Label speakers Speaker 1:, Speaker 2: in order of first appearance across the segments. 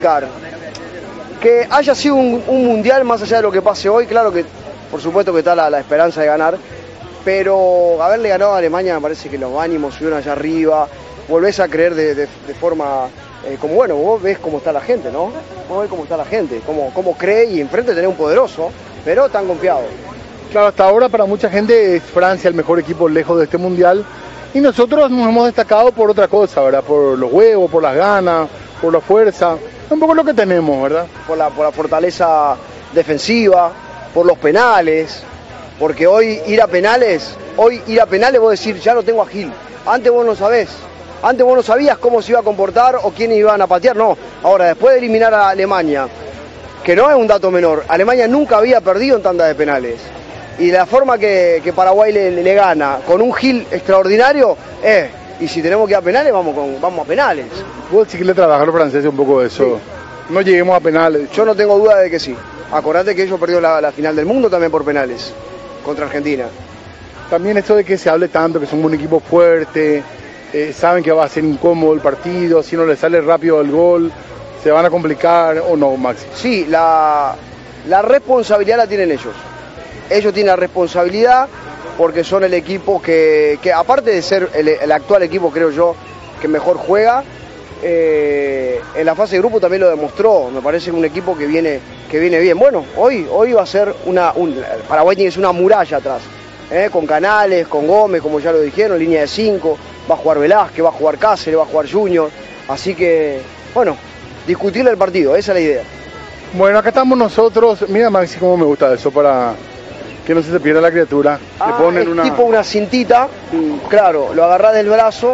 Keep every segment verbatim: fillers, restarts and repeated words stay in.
Speaker 1: Que haya sido un, un mundial más allá de lo que pase hoy, claro que por supuesto que está la, la esperanza de ganar, pero haberle ganado a Alemania me parece que los ánimos subieron allá arriba, volvés a creer de, de, de forma, eh, como bueno, vos ves cómo está la gente, ¿no? Vos ves cómo está la gente, cómo, cómo cree y enfrente tenés un poderoso, pero tan confiado.
Speaker 2: Claro, hasta ahora para mucha gente es Francia el mejor equipo lejos de este mundial y nosotros nos hemos destacado por otra cosa, ¿verdad? Por los huevos, por las ganas, por la fuerza, un poco lo que tenemos, ¿verdad?
Speaker 1: Por la, por la fortaleza defensiva, por los penales, porque hoy ir a penales, hoy ir a penales vos decir, ya no tengo a Gil, antes vos no sabés, antes vos no sabías cómo se iba a comportar o quiénes iban a patear, no, ahora después de eliminar a Alemania, que no es un dato menor, Alemania nunca había perdido en tanda de penales, y la forma que, que Paraguay le, le gana, con un Gil extraordinario, es, eh, y si tenemos que ir a penales, vamos, con, vamos a penales.
Speaker 2: Vos sí que le trabajaron a los franceses un poco de eso, sí. No lleguemos a penales.
Speaker 1: Yo no tengo duda de que sí. Acordate que ellos perdieron la, la final del mundo también por penales, contra Argentina.
Speaker 2: También esto de que se hable tanto, que son un equipo fuerte, eh, saben que va a ser incómodo el partido, si no les sale rápido el gol, se van a complicar o no, Maxi.
Speaker 1: Sí, la, la responsabilidad la tienen ellos. Ellos tienen la responsabilidad porque son el equipo que, que aparte de ser el, el actual equipo, creo yo, que mejor juega, eh, en la fase de grupo también lo demostró. Me parece un equipo que viene, que viene bien. Bueno, hoy, hoy va a ser una... Un, Paraguay tiene una muralla atrás, eh, con Canales, con Gómez, como ya lo dijeron, línea de cinco, va a jugar Velázquez, va a jugar Cáceres, va a jugar Junior. Así que, bueno, discutirle el partido, esa es la idea.
Speaker 2: Bueno, acá estamos nosotros. Mira, Maxi, cómo me gusta eso para... que no se te pierda la criatura.
Speaker 1: Ah,
Speaker 2: le ponen
Speaker 1: es
Speaker 2: una...
Speaker 1: tipo una cintita, claro, lo agarrás del brazo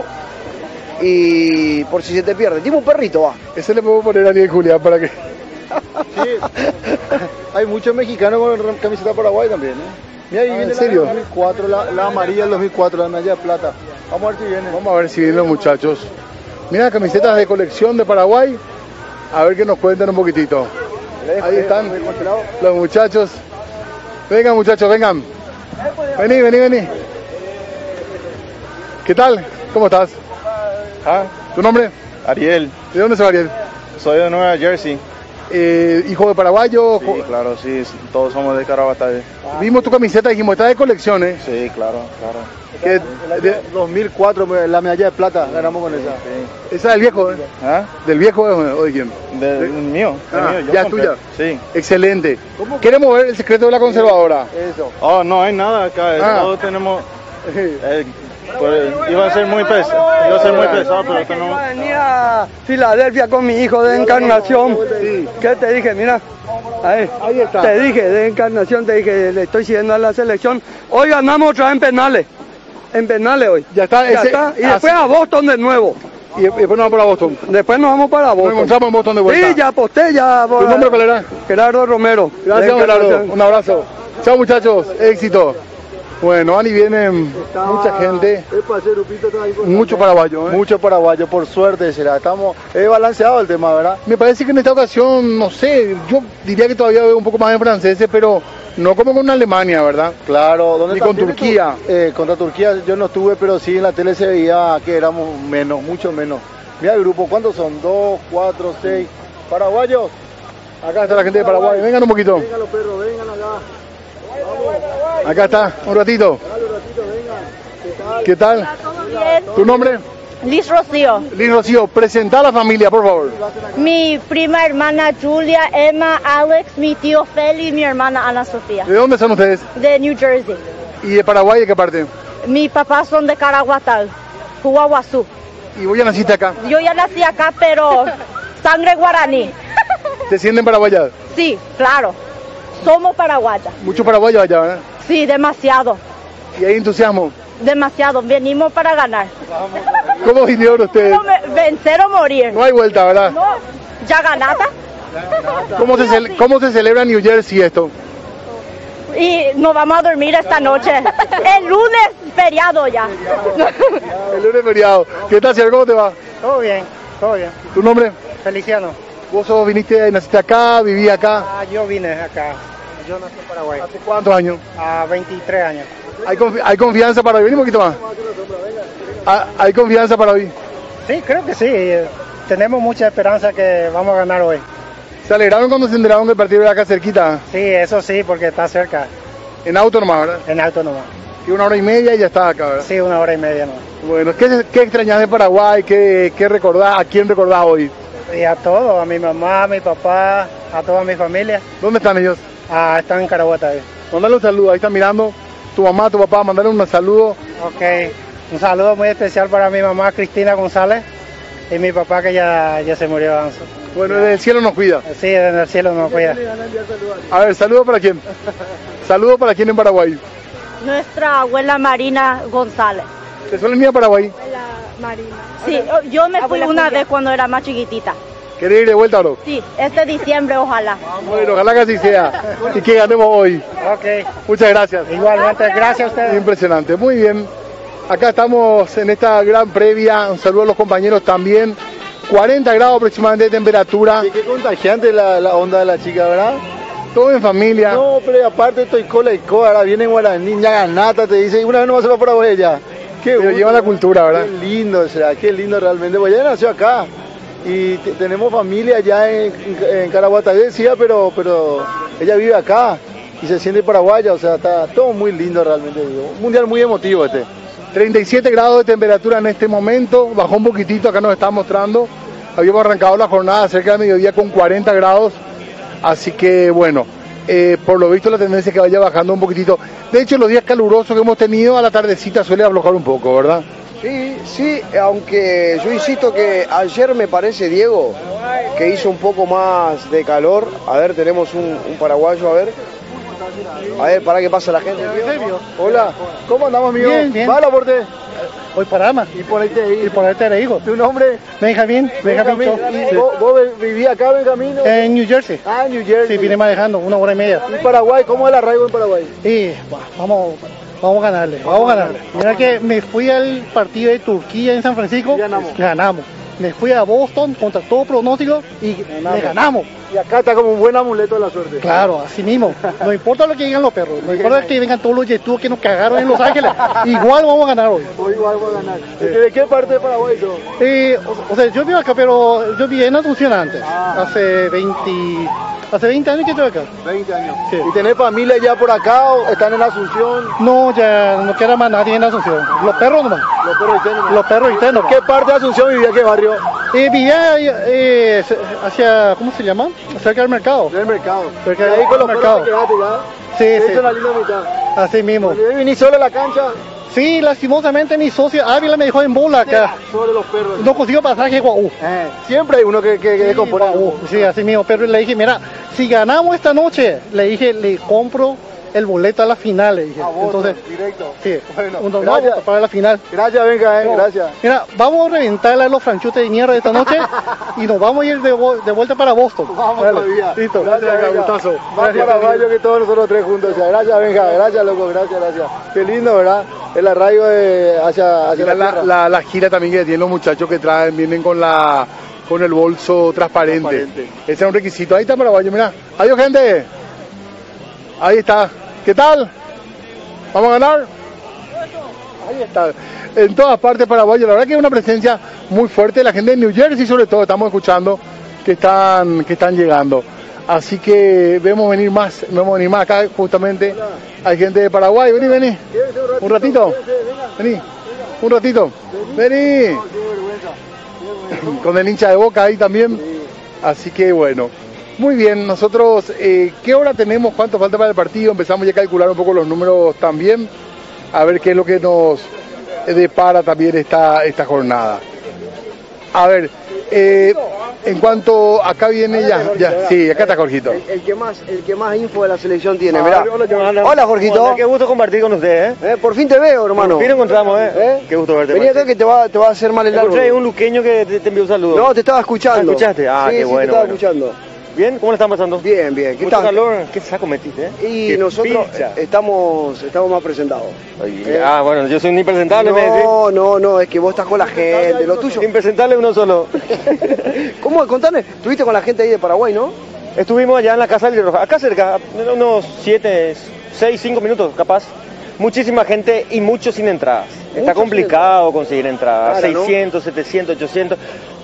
Speaker 1: y por si se te pierde, tipo un perrito va.
Speaker 2: Ese le puedo poner a Ariel Julián para que...
Speaker 3: Sí, hay muchos mexicanos con camiseta Paraguay también, ¿eh? Mira, ahí
Speaker 2: Ah,
Speaker 3: viene
Speaker 2: ¿en serio?
Speaker 3: la dos mil cuatro, la, la amarilla del dos mil cuatro, la medalla de plata. Vamos a ver si viene.
Speaker 2: Vamos a ver si vienen los muchachos. Mira, camisetas de colección de Paraguay. A ver que nos cuentan un poquitito. Ahí están los muchachos. Vengan, muchachos, vengan. Vení, vení, vení. ¿Qué tal? ¿Cómo estás?
Speaker 4: ¿Ah?
Speaker 2: ¿Tu nombre?
Speaker 4: Ariel.
Speaker 2: ¿De dónde sos, Ariel?
Speaker 4: Soy de Nueva Jersey.
Speaker 2: Eh, ¿Hijo de paraguayo?
Speaker 4: Sí, claro, sí, todos somos de Carabatay.
Speaker 2: Vimos tu camiseta y dijimos, está de colección, ¿eh?
Speaker 4: Sí, claro, claro.
Speaker 2: Que,
Speaker 3: El año dos mil cuatro, la medalla de plata, ganamos con esa.
Speaker 4: Sí.
Speaker 2: ¿Esa es del viejo, eh?
Speaker 4: ¿Ah?
Speaker 2: ¿Del viejo o de quién?
Speaker 4: Del
Speaker 2: ¿De?
Speaker 4: mío. Del
Speaker 2: Ah,
Speaker 4: mío. Yo
Speaker 2: ya es
Speaker 4: compré.
Speaker 2: tuya.
Speaker 4: Sí.
Speaker 2: Excelente. Queremos ver el secreto de la conservadora.
Speaker 3: Eso.
Speaker 4: Oh, no hay nada acá.
Speaker 2: Ah.
Speaker 4: Todos tenemos... Eh, pues, iba a ser muy pesado. Iba a ser muy pesado, pero esto no...
Speaker 5: Venía a Filadelfia con mi hijo de Encarnación.
Speaker 2: Sí.
Speaker 5: ¿Qué te dije? Mira, ahí,
Speaker 2: Ahí está.
Speaker 5: te dije, de Encarnación, te dije, le estoy siguiendo a la selección. Hoy ganamos otra vez en penales. En penales hoy.
Speaker 2: Ya está.
Speaker 5: Ya
Speaker 2: ese-
Speaker 5: está. Y después
Speaker 2: así-
Speaker 5: a Boston de nuevo.
Speaker 2: Y después nos vamos para Boston.
Speaker 5: Después nos vamos para
Speaker 2: Nos
Speaker 5: Boston.
Speaker 2: encontramos en Boston de vuelta.
Speaker 5: Sí, ya aposté, ya.
Speaker 2: ¿Tu nombre cuál era?
Speaker 5: Gerardo Romero.
Speaker 2: Gracias,
Speaker 5: de
Speaker 2: Gerardo.
Speaker 5: Encarnación.
Speaker 2: Un abrazo. Chao, muchachos. Éxito. Bueno, Ani, viene mucha gente.
Speaker 3: Epa, ese grupito está ahí con-
Speaker 2: Mucho paraguayo, ¿eh?
Speaker 3: Mucho paraguayo, por suerte será. Estamos, es balanceado el tema, ¿verdad?
Speaker 2: Me parece que en esta ocasión, no sé, yo diría que todavía veo un poco más de franceses, pero no como con Alemania, ¿verdad?
Speaker 3: Claro, ¿dónde
Speaker 2: Ni
Speaker 3: está-
Speaker 2: con
Speaker 3: tiene
Speaker 2: Turquía.
Speaker 3: tu- Eh, contra Turquía yo no estuve, pero sí en la tele se veía que éramos menos, mucho menos. Mira el grupo, ¿cuántos son? Dos, cuatro, seis. Paraguayos.
Speaker 2: Acá está la gente de Paraguay. Vengan un poquito.
Speaker 3: Vengan los perros, vengan acá.
Speaker 2: Acá está, un ratito.
Speaker 3: Dale un ratito, vengan. ¿Qué tal?
Speaker 2: ¿Qué tal?
Speaker 6: Hola, ¿todo bien?
Speaker 2: ¿Tu nombre?
Speaker 6: Liz Rocío.
Speaker 2: Liz Rocío, presenta a la familia, por favor.
Speaker 6: Mi prima hermana Julia, Emma, Alex, mi tío Feli y mi hermana Ana Sofía.
Speaker 2: ¿De dónde son ustedes?
Speaker 6: De New Jersey.
Speaker 2: ¿Y de Paraguay de qué parte?
Speaker 6: Mi papá son de Caraguatay, Huahuazú.
Speaker 2: ¿Y vos ya naciste acá?
Speaker 6: Yo ya nací acá, pero sangre guaraní.
Speaker 2: ¿Te sienten paraguayas?
Speaker 6: Sí, claro. Somos paraguayas.
Speaker 2: Muchos paraguayos allá, ¿verdad?
Speaker 6: Sí, demasiado.
Speaker 2: Y hay entusiasmo.
Speaker 6: Demasiado. Venimos para ganar.
Speaker 2: ¿Cómo vinieron ustedes?
Speaker 6: No me- vencer o morir.
Speaker 2: No hay vuelta, ¿verdad?
Speaker 6: No, ya ganata.
Speaker 2: ¿Cómo se, cele- ¿Cómo se celebra en New Jersey esto?
Speaker 6: Y nos vamos a dormir esta noche. El lunes feriado ya.
Speaker 2: El lunes feriado. ¿Qué tal, señor? ¿Cómo te va?
Speaker 7: Todo bien, todo bien.
Speaker 2: ¿Tu nombre?
Speaker 7: Feliciano.
Speaker 2: ¿Vos sos, viniste, naciste acá, viví acá?
Speaker 7: Ah, yo vine acá. Yo nací en Paraguay.
Speaker 2: ¿Hace cuántos años?
Speaker 7: A veintitrés años.
Speaker 2: ¿Hay, confi- hay confianza para hoy? Vení un poquito más. Ah, ¿Hay confianza para hoy?
Speaker 7: Sí, creo que sí. tenemos mucha esperanza que vamos a ganar hoy.
Speaker 2: ¿Se alegraron cuando se enteraron que el partido era acá cerquita?
Speaker 7: Sí, eso sí, porque está cerca.
Speaker 2: En auto nomás, ¿verdad?
Speaker 7: En auto nomás.
Speaker 2: Y una hora y media y ya estaba acá, ¿verdad?
Speaker 7: Sí, una hora y media nomás.
Speaker 2: Bueno, ¿qué, qué extrañás de Paraguay? ¿Qué, qué recordás? ¿A quién recordás hoy?
Speaker 7: Y a todos, a mi mamá, a mi papá, a toda mi familia.
Speaker 2: ¿Dónde están ellos?
Speaker 7: Ah, están en Caraguatá.
Speaker 2: Mándale un saludo, ahí están mirando tu mamá, tu papá, mandale un saludo.
Speaker 7: Ok, un saludo muy especial para mi mamá Cristina González y mi papá que ya, ya se murió.
Speaker 2: Bueno, desde el cielo nos cuida.
Speaker 7: Sí, desde el cielo nos cuida.
Speaker 2: A ver, saludo para quién. Saludo para quién en Paraguay.
Speaker 6: Nuestra abuela Marina González.
Speaker 2: ¿Te suelen ir a Paraguay?
Speaker 6: Abuela Marina. Sí, yo me fui una vez cuando era más chiquitita.
Speaker 2: ¿Querés ir de vuelta o no?
Speaker 6: Sí, este diciembre ojalá.
Speaker 2: Bueno, ojalá que así sea y que ganemos hoy.
Speaker 7: Ok.
Speaker 2: Muchas gracias.
Speaker 7: Igualmente, gracias a ustedes.
Speaker 2: Impresionante, muy bien. Acá estamos en esta gran previa. Un saludo a los compañeros también. cuarenta grados aproximadamente de temperatura.
Speaker 3: Qué, qué contagiante la, la onda de la chica, ¿verdad?
Speaker 2: Todo en familia.
Speaker 3: No, pero aparte estoy cola y cola, ahora viene en guaraní, ñaganata, te dice, y una vez no va a ser para Paraguay ya. Qué
Speaker 2: Pero
Speaker 3: gusto,
Speaker 2: lleva la cultura, ¿verdad?
Speaker 3: Qué lindo, o sea, qué lindo realmente. Pues ya nació acá y te- tenemos familia allá en, en, en Caraguatá, yo decía, pero, pero ella vive acá y se siente paraguaya, o sea, está todo muy lindo realmente. Digo. Un mundial muy emotivo este.
Speaker 2: treinta y siete grados de temperatura en este momento. Bajó un poquitito, acá nos está mostrando. Habíamos arrancado la jornada cerca de mediodía con cuarenta grados. Así que bueno, eh, por lo visto la tendencia es que vaya bajando un poquitito. De hecho, los días calurosos que hemos tenido a la tardecita suele aflojar un poco, ¿verdad?
Speaker 1: Sí, sí, aunque yo insisto que ayer me parece, Diego, que hizo un poco más de calor. A ver, tenemos un, un paraguayo, a ver. A ver, para que pase la gente.
Speaker 3: Hola, ¿cómo andamos, amigo?
Speaker 7: Bien, bien.
Speaker 3: ¿Va al aporte?
Speaker 7: Hoy para Ama.
Speaker 3: Y ponete ahí.
Speaker 7: Y por ahí te digo.
Speaker 3: ¿Tu nombre?
Speaker 7: Benjamín, Benjamín.
Speaker 3: Benjamín.
Speaker 7: Sí.
Speaker 3: ¿Vos, vos vivías acá, Benjamín? o-
Speaker 7: En New Jersey.
Speaker 3: Ah, en New Jersey.
Speaker 7: Sí, vine manejando una hora y media.
Speaker 3: ¿Y Paraguay? ¿Cómo es el arraigo en Paraguay?
Speaker 7: Y bah, vamos, vamos a ganarle, vamos a ganarle. Mira que me fui al partido de Turquía en San Francisco,
Speaker 3: Y ganamos.
Speaker 7: ganamos. Me fui a Boston contra todo pronóstico y le ganamos.
Speaker 3: Y acá está como un buen amuleto de la suerte.
Speaker 7: Claro, así mismo. No importa lo que digan los perros, no importa que vengan todos los yetudos que nos cagaron en Los Ángeles, igual vamos a ganar hoy.
Speaker 3: Hoy igual voy a ganar. ¿De qué parte de Paraguay sos?
Speaker 7: Eh, o, o sea, yo vivo acá, pero yo viví en Asunción antes,
Speaker 3: Ah.
Speaker 7: hace veinte, hace veinte años que estoy acá.
Speaker 3: veinte años.
Speaker 7: Sí.
Speaker 3: ¿Y tenés familia ya por acá o están en Asunción?
Speaker 7: No, ya no queda más nadie en Asunción. Los perros nomás.
Speaker 3: Los perros y tenis.
Speaker 7: Los perros y tenos.
Speaker 3: ¿Qué parte de Asunción vivía? ¿Qué barrio?
Speaker 7: Eh, vivía eh, hacia, ¿cómo se llama? Cerca del mercado.
Speaker 3: Del mercado.
Speaker 7: Cerca
Speaker 3: Y ahí con los
Speaker 7: del
Speaker 3: perros
Speaker 7: mercado.
Speaker 3: te quedaste ya.
Speaker 7: Sí,
Speaker 3: Esa
Speaker 7: sí.
Speaker 3: es la linda mitad.
Speaker 7: Así mismo.
Speaker 3: ¿Y vinís solo a la cancha?
Speaker 7: Sí, lastimosamente mi socio Ávila me dejó en bola acá.
Speaker 3: Sobre los perros.
Speaker 7: No consiguió pasaje, guau.
Speaker 3: Eh, siempre hay uno que, que, que
Speaker 7: Sí,
Speaker 3: descompone.
Speaker 7: guau. Sí, así mismo. Pero le dije, mira, si ganamos esta noche, le dije, le compro el boleto a la final, le dije.
Speaker 3: A vos,
Speaker 7: Entonces,
Speaker 3: directo.
Speaker 7: sí,
Speaker 3: Bueno,
Speaker 7: un
Speaker 3: gracias.
Speaker 7: no, para la final.
Speaker 3: Gracias, venga, eh, gracias.
Speaker 7: Mira, vamos a reventarle a los franchutes de mierda esta noche y nos vamos a ir de, vo- de vuelta para Boston.
Speaker 3: Vamos
Speaker 7: Dale.
Speaker 3: todavía.
Speaker 7: Listo.
Speaker 3: Gracias,
Speaker 7: Venga,
Speaker 3: venga.
Speaker 7: gustazo.
Speaker 3: Más
Speaker 7: Gracias.
Speaker 3: paraguayo que todos nosotros tres juntos. O sea, gracias, venga, gracias, loco, gracias, gracias. Qué lindo, ¿verdad? El arraigo de hacia, hacia
Speaker 2: Mira
Speaker 3: la,
Speaker 2: la,
Speaker 3: tierra.
Speaker 2: la, la gira también que tienen los muchachos que traen, vienen con la con el bolso transparente.
Speaker 3: Transparente.
Speaker 2: Ese es un requisito. Ahí está Paraguayo, mira. Adiós, gente. Ahí está. ¿Qué tal? ¿Vamos a ganar? Ahí está. En todas partes Paraguayo. La verdad que es una presencia muy fuerte. La gente de New Jersey, sobre todo, estamos escuchando que están, que están llegando. Así que vemos venir más, vemos venir más acá justamente. Hay gente de Paraguay. Vení, vení.
Speaker 3: Quédense
Speaker 2: Un ratito.
Speaker 3: quédense, venga.
Speaker 2: Vení. Un ratito. Vení.
Speaker 3: No, qué vergüenza. Qué vergüenza.
Speaker 2: Con el hincha de Boca ahí también. Así que bueno. Muy bien, nosotros, eh, ¿qué hora tenemos? ¿Cuánto falta para el partido? Empezamos ya a calcular un poco los números también, a ver qué es lo que nos depara también esta, esta jornada. A ver, eh, en cuanto, acá viene ya, ya, sí, acá está Jorgito.
Speaker 1: El, el que más, el que más info de la selección tiene,
Speaker 4: Ah,
Speaker 1: mirá.
Speaker 4: hola, Johanna.
Speaker 1: Hola, Jorgito.
Speaker 4: Hola, qué gusto compartir con usted, ¿eh?
Speaker 1: Eh, por fin te veo, hermano.
Speaker 4: Por fin nos encontramos, ¿eh?
Speaker 1: ¿Eh?
Speaker 4: Qué gusto verte.
Speaker 1: Vení acá
Speaker 4: Martín.
Speaker 1: que te va, te va a hacer mal el
Speaker 4: Encontré
Speaker 1: árbol.
Speaker 4: un luqueño que te, te envió un saludo.
Speaker 1: No, te estaba escuchando.
Speaker 4: Ah, ¿escuchaste? Ah,
Speaker 1: sí,
Speaker 4: qué
Speaker 1: sí,
Speaker 4: bueno,
Speaker 1: te estaba
Speaker 4: bueno.
Speaker 1: escuchando.
Speaker 4: ¿Bien? ¿Cómo le están pasando?
Speaker 1: Bien, bien. ¿Qué
Speaker 4: Mucho
Speaker 1: tal?
Speaker 4: calor. ¿Qué saco metiste, eh?
Speaker 1: Y
Speaker 4: Qué
Speaker 1: nosotros
Speaker 4: pincha.
Speaker 1: estamos, estamos más presentados.
Speaker 4: Ay,
Speaker 1: ¿Eh?
Speaker 4: Ah, bueno, yo soy un impresentable, me decís.
Speaker 1: No, no, no, es que vos estás con la gente, lo tuyo.
Speaker 4: Impresentable uno solo.
Speaker 1: ¿Cómo? Contame, estuviste con la gente ahí de Paraguay, ¿no?
Speaker 4: Estuvimos allá en la casa del Roja, acá cerca, unos siete, seis, cinco minutos, capaz. Muchísima gente y muchos sin entradas. Está
Speaker 1: Muchos
Speaker 4: complicado conseguir entradas.
Speaker 1: Claro, ¿no?
Speaker 4: seiscientos, setecientos, ochocientos.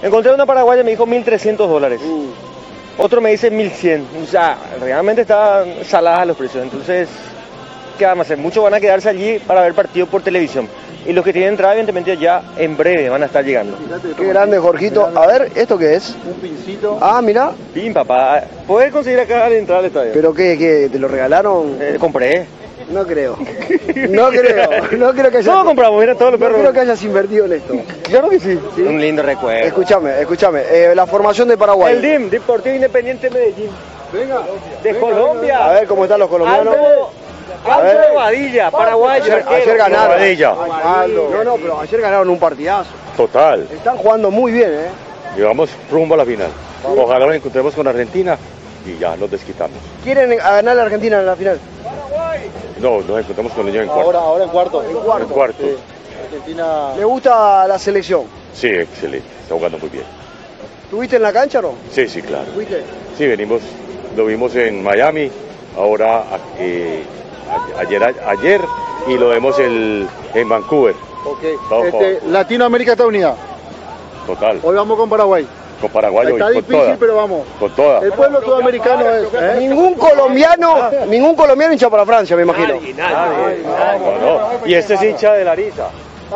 Speaker 4: Encontré una paraguaya y me dijo mil trescientos dólares. Uh. Otro me dice mil cien. O sea, realmente están saladas los precios. Entonces, ¿qué vamos a hacer? Muchos van a quedarse allí para ver partido por televisión. Y los que tienen entrada, evidentemente, ya en breve van a estar llegando.
Speaker 1: Qué grande, Jorgito. A ver, ¿esto qué es?
Speaker 3: Un pincito.
Speaker 1: Ah, mira.
Speaker 4: Pin, papá. ¿Puedes conseguir acá la entrada al estadio?
Speaker 1: ¿Pero qué? qué ¿Te lo regalaron?
Speaker 4: Eh, compré.
Speaker 1: No creo. No creo. No creo que hayas...
Speaker 4: Todos compramos, mira, todos los
Speaker 1: no
Speaker 4: perros.
Speaker 1: No creo que hayas invertido en esto.
Speaker 4: Claro que sí. ¿Sí? Un lindo recuerdo.
Speaker 1: Escúchame, escúchame. Eh, la formación de Paraguay.
Speaker 4: El D I M, Deportivo Independiente Medellín.
Speaker 1: Venga.
Speaker 4: De
Speaker 1: venga,
Speaker 4: Colombia.
Speaker 1: Venga. A ver cómo están los colombianos.
Speaker 4: Aldo, Aldo Badilla, paraguayo.
Speaker 1: Ayer, ayer ganaron.
Speaker 8: Badilla.
Speaker 1: No, no, pero ayer ganaron un partidazo.
Speaker 8: Total.
Speaker 1: Están jugando muy bien, ¿eh?
Speaker 8: Y vamos rumbo a la final. Ojalá nos encontremos con Argentina y ya nos desquitamos.
Speaker 1: ¿Quieren ganar a la Argentina en la final?
Speaker 8: No, nos encontramos con ellos en cuarto.
Speaker 3: Ahora, ahora en cuarto.
Speaker 1: En cuarto.
Speaker 8: En cuarto.
Speaker 3: Sí. Argentina.
Speaker 1: ¿Le gusta la selección?
Speaker 8: Sí, excelente. Está jugando muy bien.
Speaker 1: ¿Tuviste en la cancha o no?
Speaker 8: Sí, sí, claro.
Speaker 1: ¿Fuiste?
Speaker 8: Sí, venimos, lo vimos en Miami, ahora eh, ayer, ayer y lo vemos el, en Vancouver.
Speaker 3: Okay.
Speaker 8: Todo,
Speaker 3: Este, Latinoamérica está unida.
Speaker 8: Total.
Speaker 3: Hoy vamos con Paraguay.
Speaker 8: Con Paraguay
Speaker 3: Está
Speaker 8: hoy, con
Speaker 3: difícil,
Speaker 8: toda.
Speaker 3: pero vamos.
Speaker 8: Con toda.
Speaker 3: El pueblo sudamericano es. ¿eh?
Speaker 1: Ningún colombiano, ningún colombiano hincha para Francia, me imagino.
Speaker 4: Nadie, nadie.
Speaker 8: No, no. Y este es hincha de Larisa.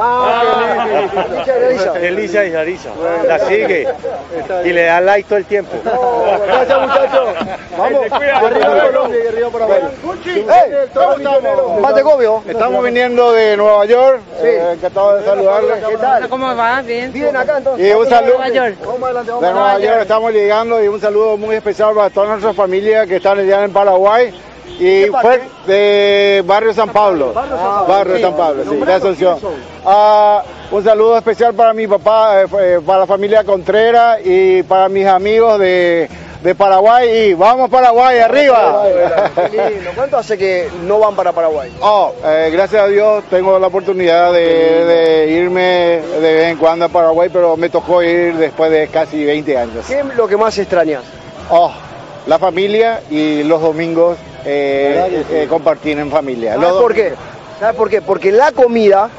Speaker 1: Ah, hincha de Larisa.
Speaker 8: Es Lisa y Larisa. La sigue y le da like todo el tiempo.
Speaker 3: Gracias, muchachos. Vamos. Arriba Colombia y arriba Paraguay.
Speaker 1: ¡Eh! ¿Cómo estamos? Mate Cobio.
Speaker 3: Estamos viniendo de Nueva York.
Speaker 1: Sí.
Speaker 3: Eh, encantado de saludarles.
Speaker 1: ¿Qué tal?
Speaker 9: ¿Cómo va? Bien.
Speaker 1: Viven acá entonces.
Speaker 3: Y un saludo.
Speaker 9: Nueva York.
Speaker 1: Vamos adelante, vamos
Speaker 3: De Nueva
Speaker 1: adelante.
Speaker 3: York estamos llegando y un saludo muy especial para toda nuestra familia que están allá en Paraguay y fue de Barrio San Pablo,
Speaker 1: Ah,
Speaker 3: Barrio
Speaker 1: sí.
Speaker 3: San Pablo, sí, de
Speaker 1: Nombralo,
Speaker 3: Asunción.
Speaker 1: ¿quiénes
Speaker 3: Ah, un saludo especial para mi papá, eh, eh, para la familia Contreras y para mis amigos de, de Paraguay y vamos Paraguay arriba.
Speaker 1: Qué lindo. ¿Cuánto hace que no van para Paraguay?
Speaker 3: Oh, eh, gracias a Dios tengo la oportunidad de, de irme de vez en cuando a Paraguay, pero me tocó ir después de casi veinte años.
Speaker 1: ¿Qué es lo que más extrañas?
Speaker 3: Oh, la familia y los domingos eh, eh, compartir en familia.
Speaker 1: ¿Sabes
Speaker 3: Los
Speaker 1: por qué? ¿Sabes por qué? Porque la comida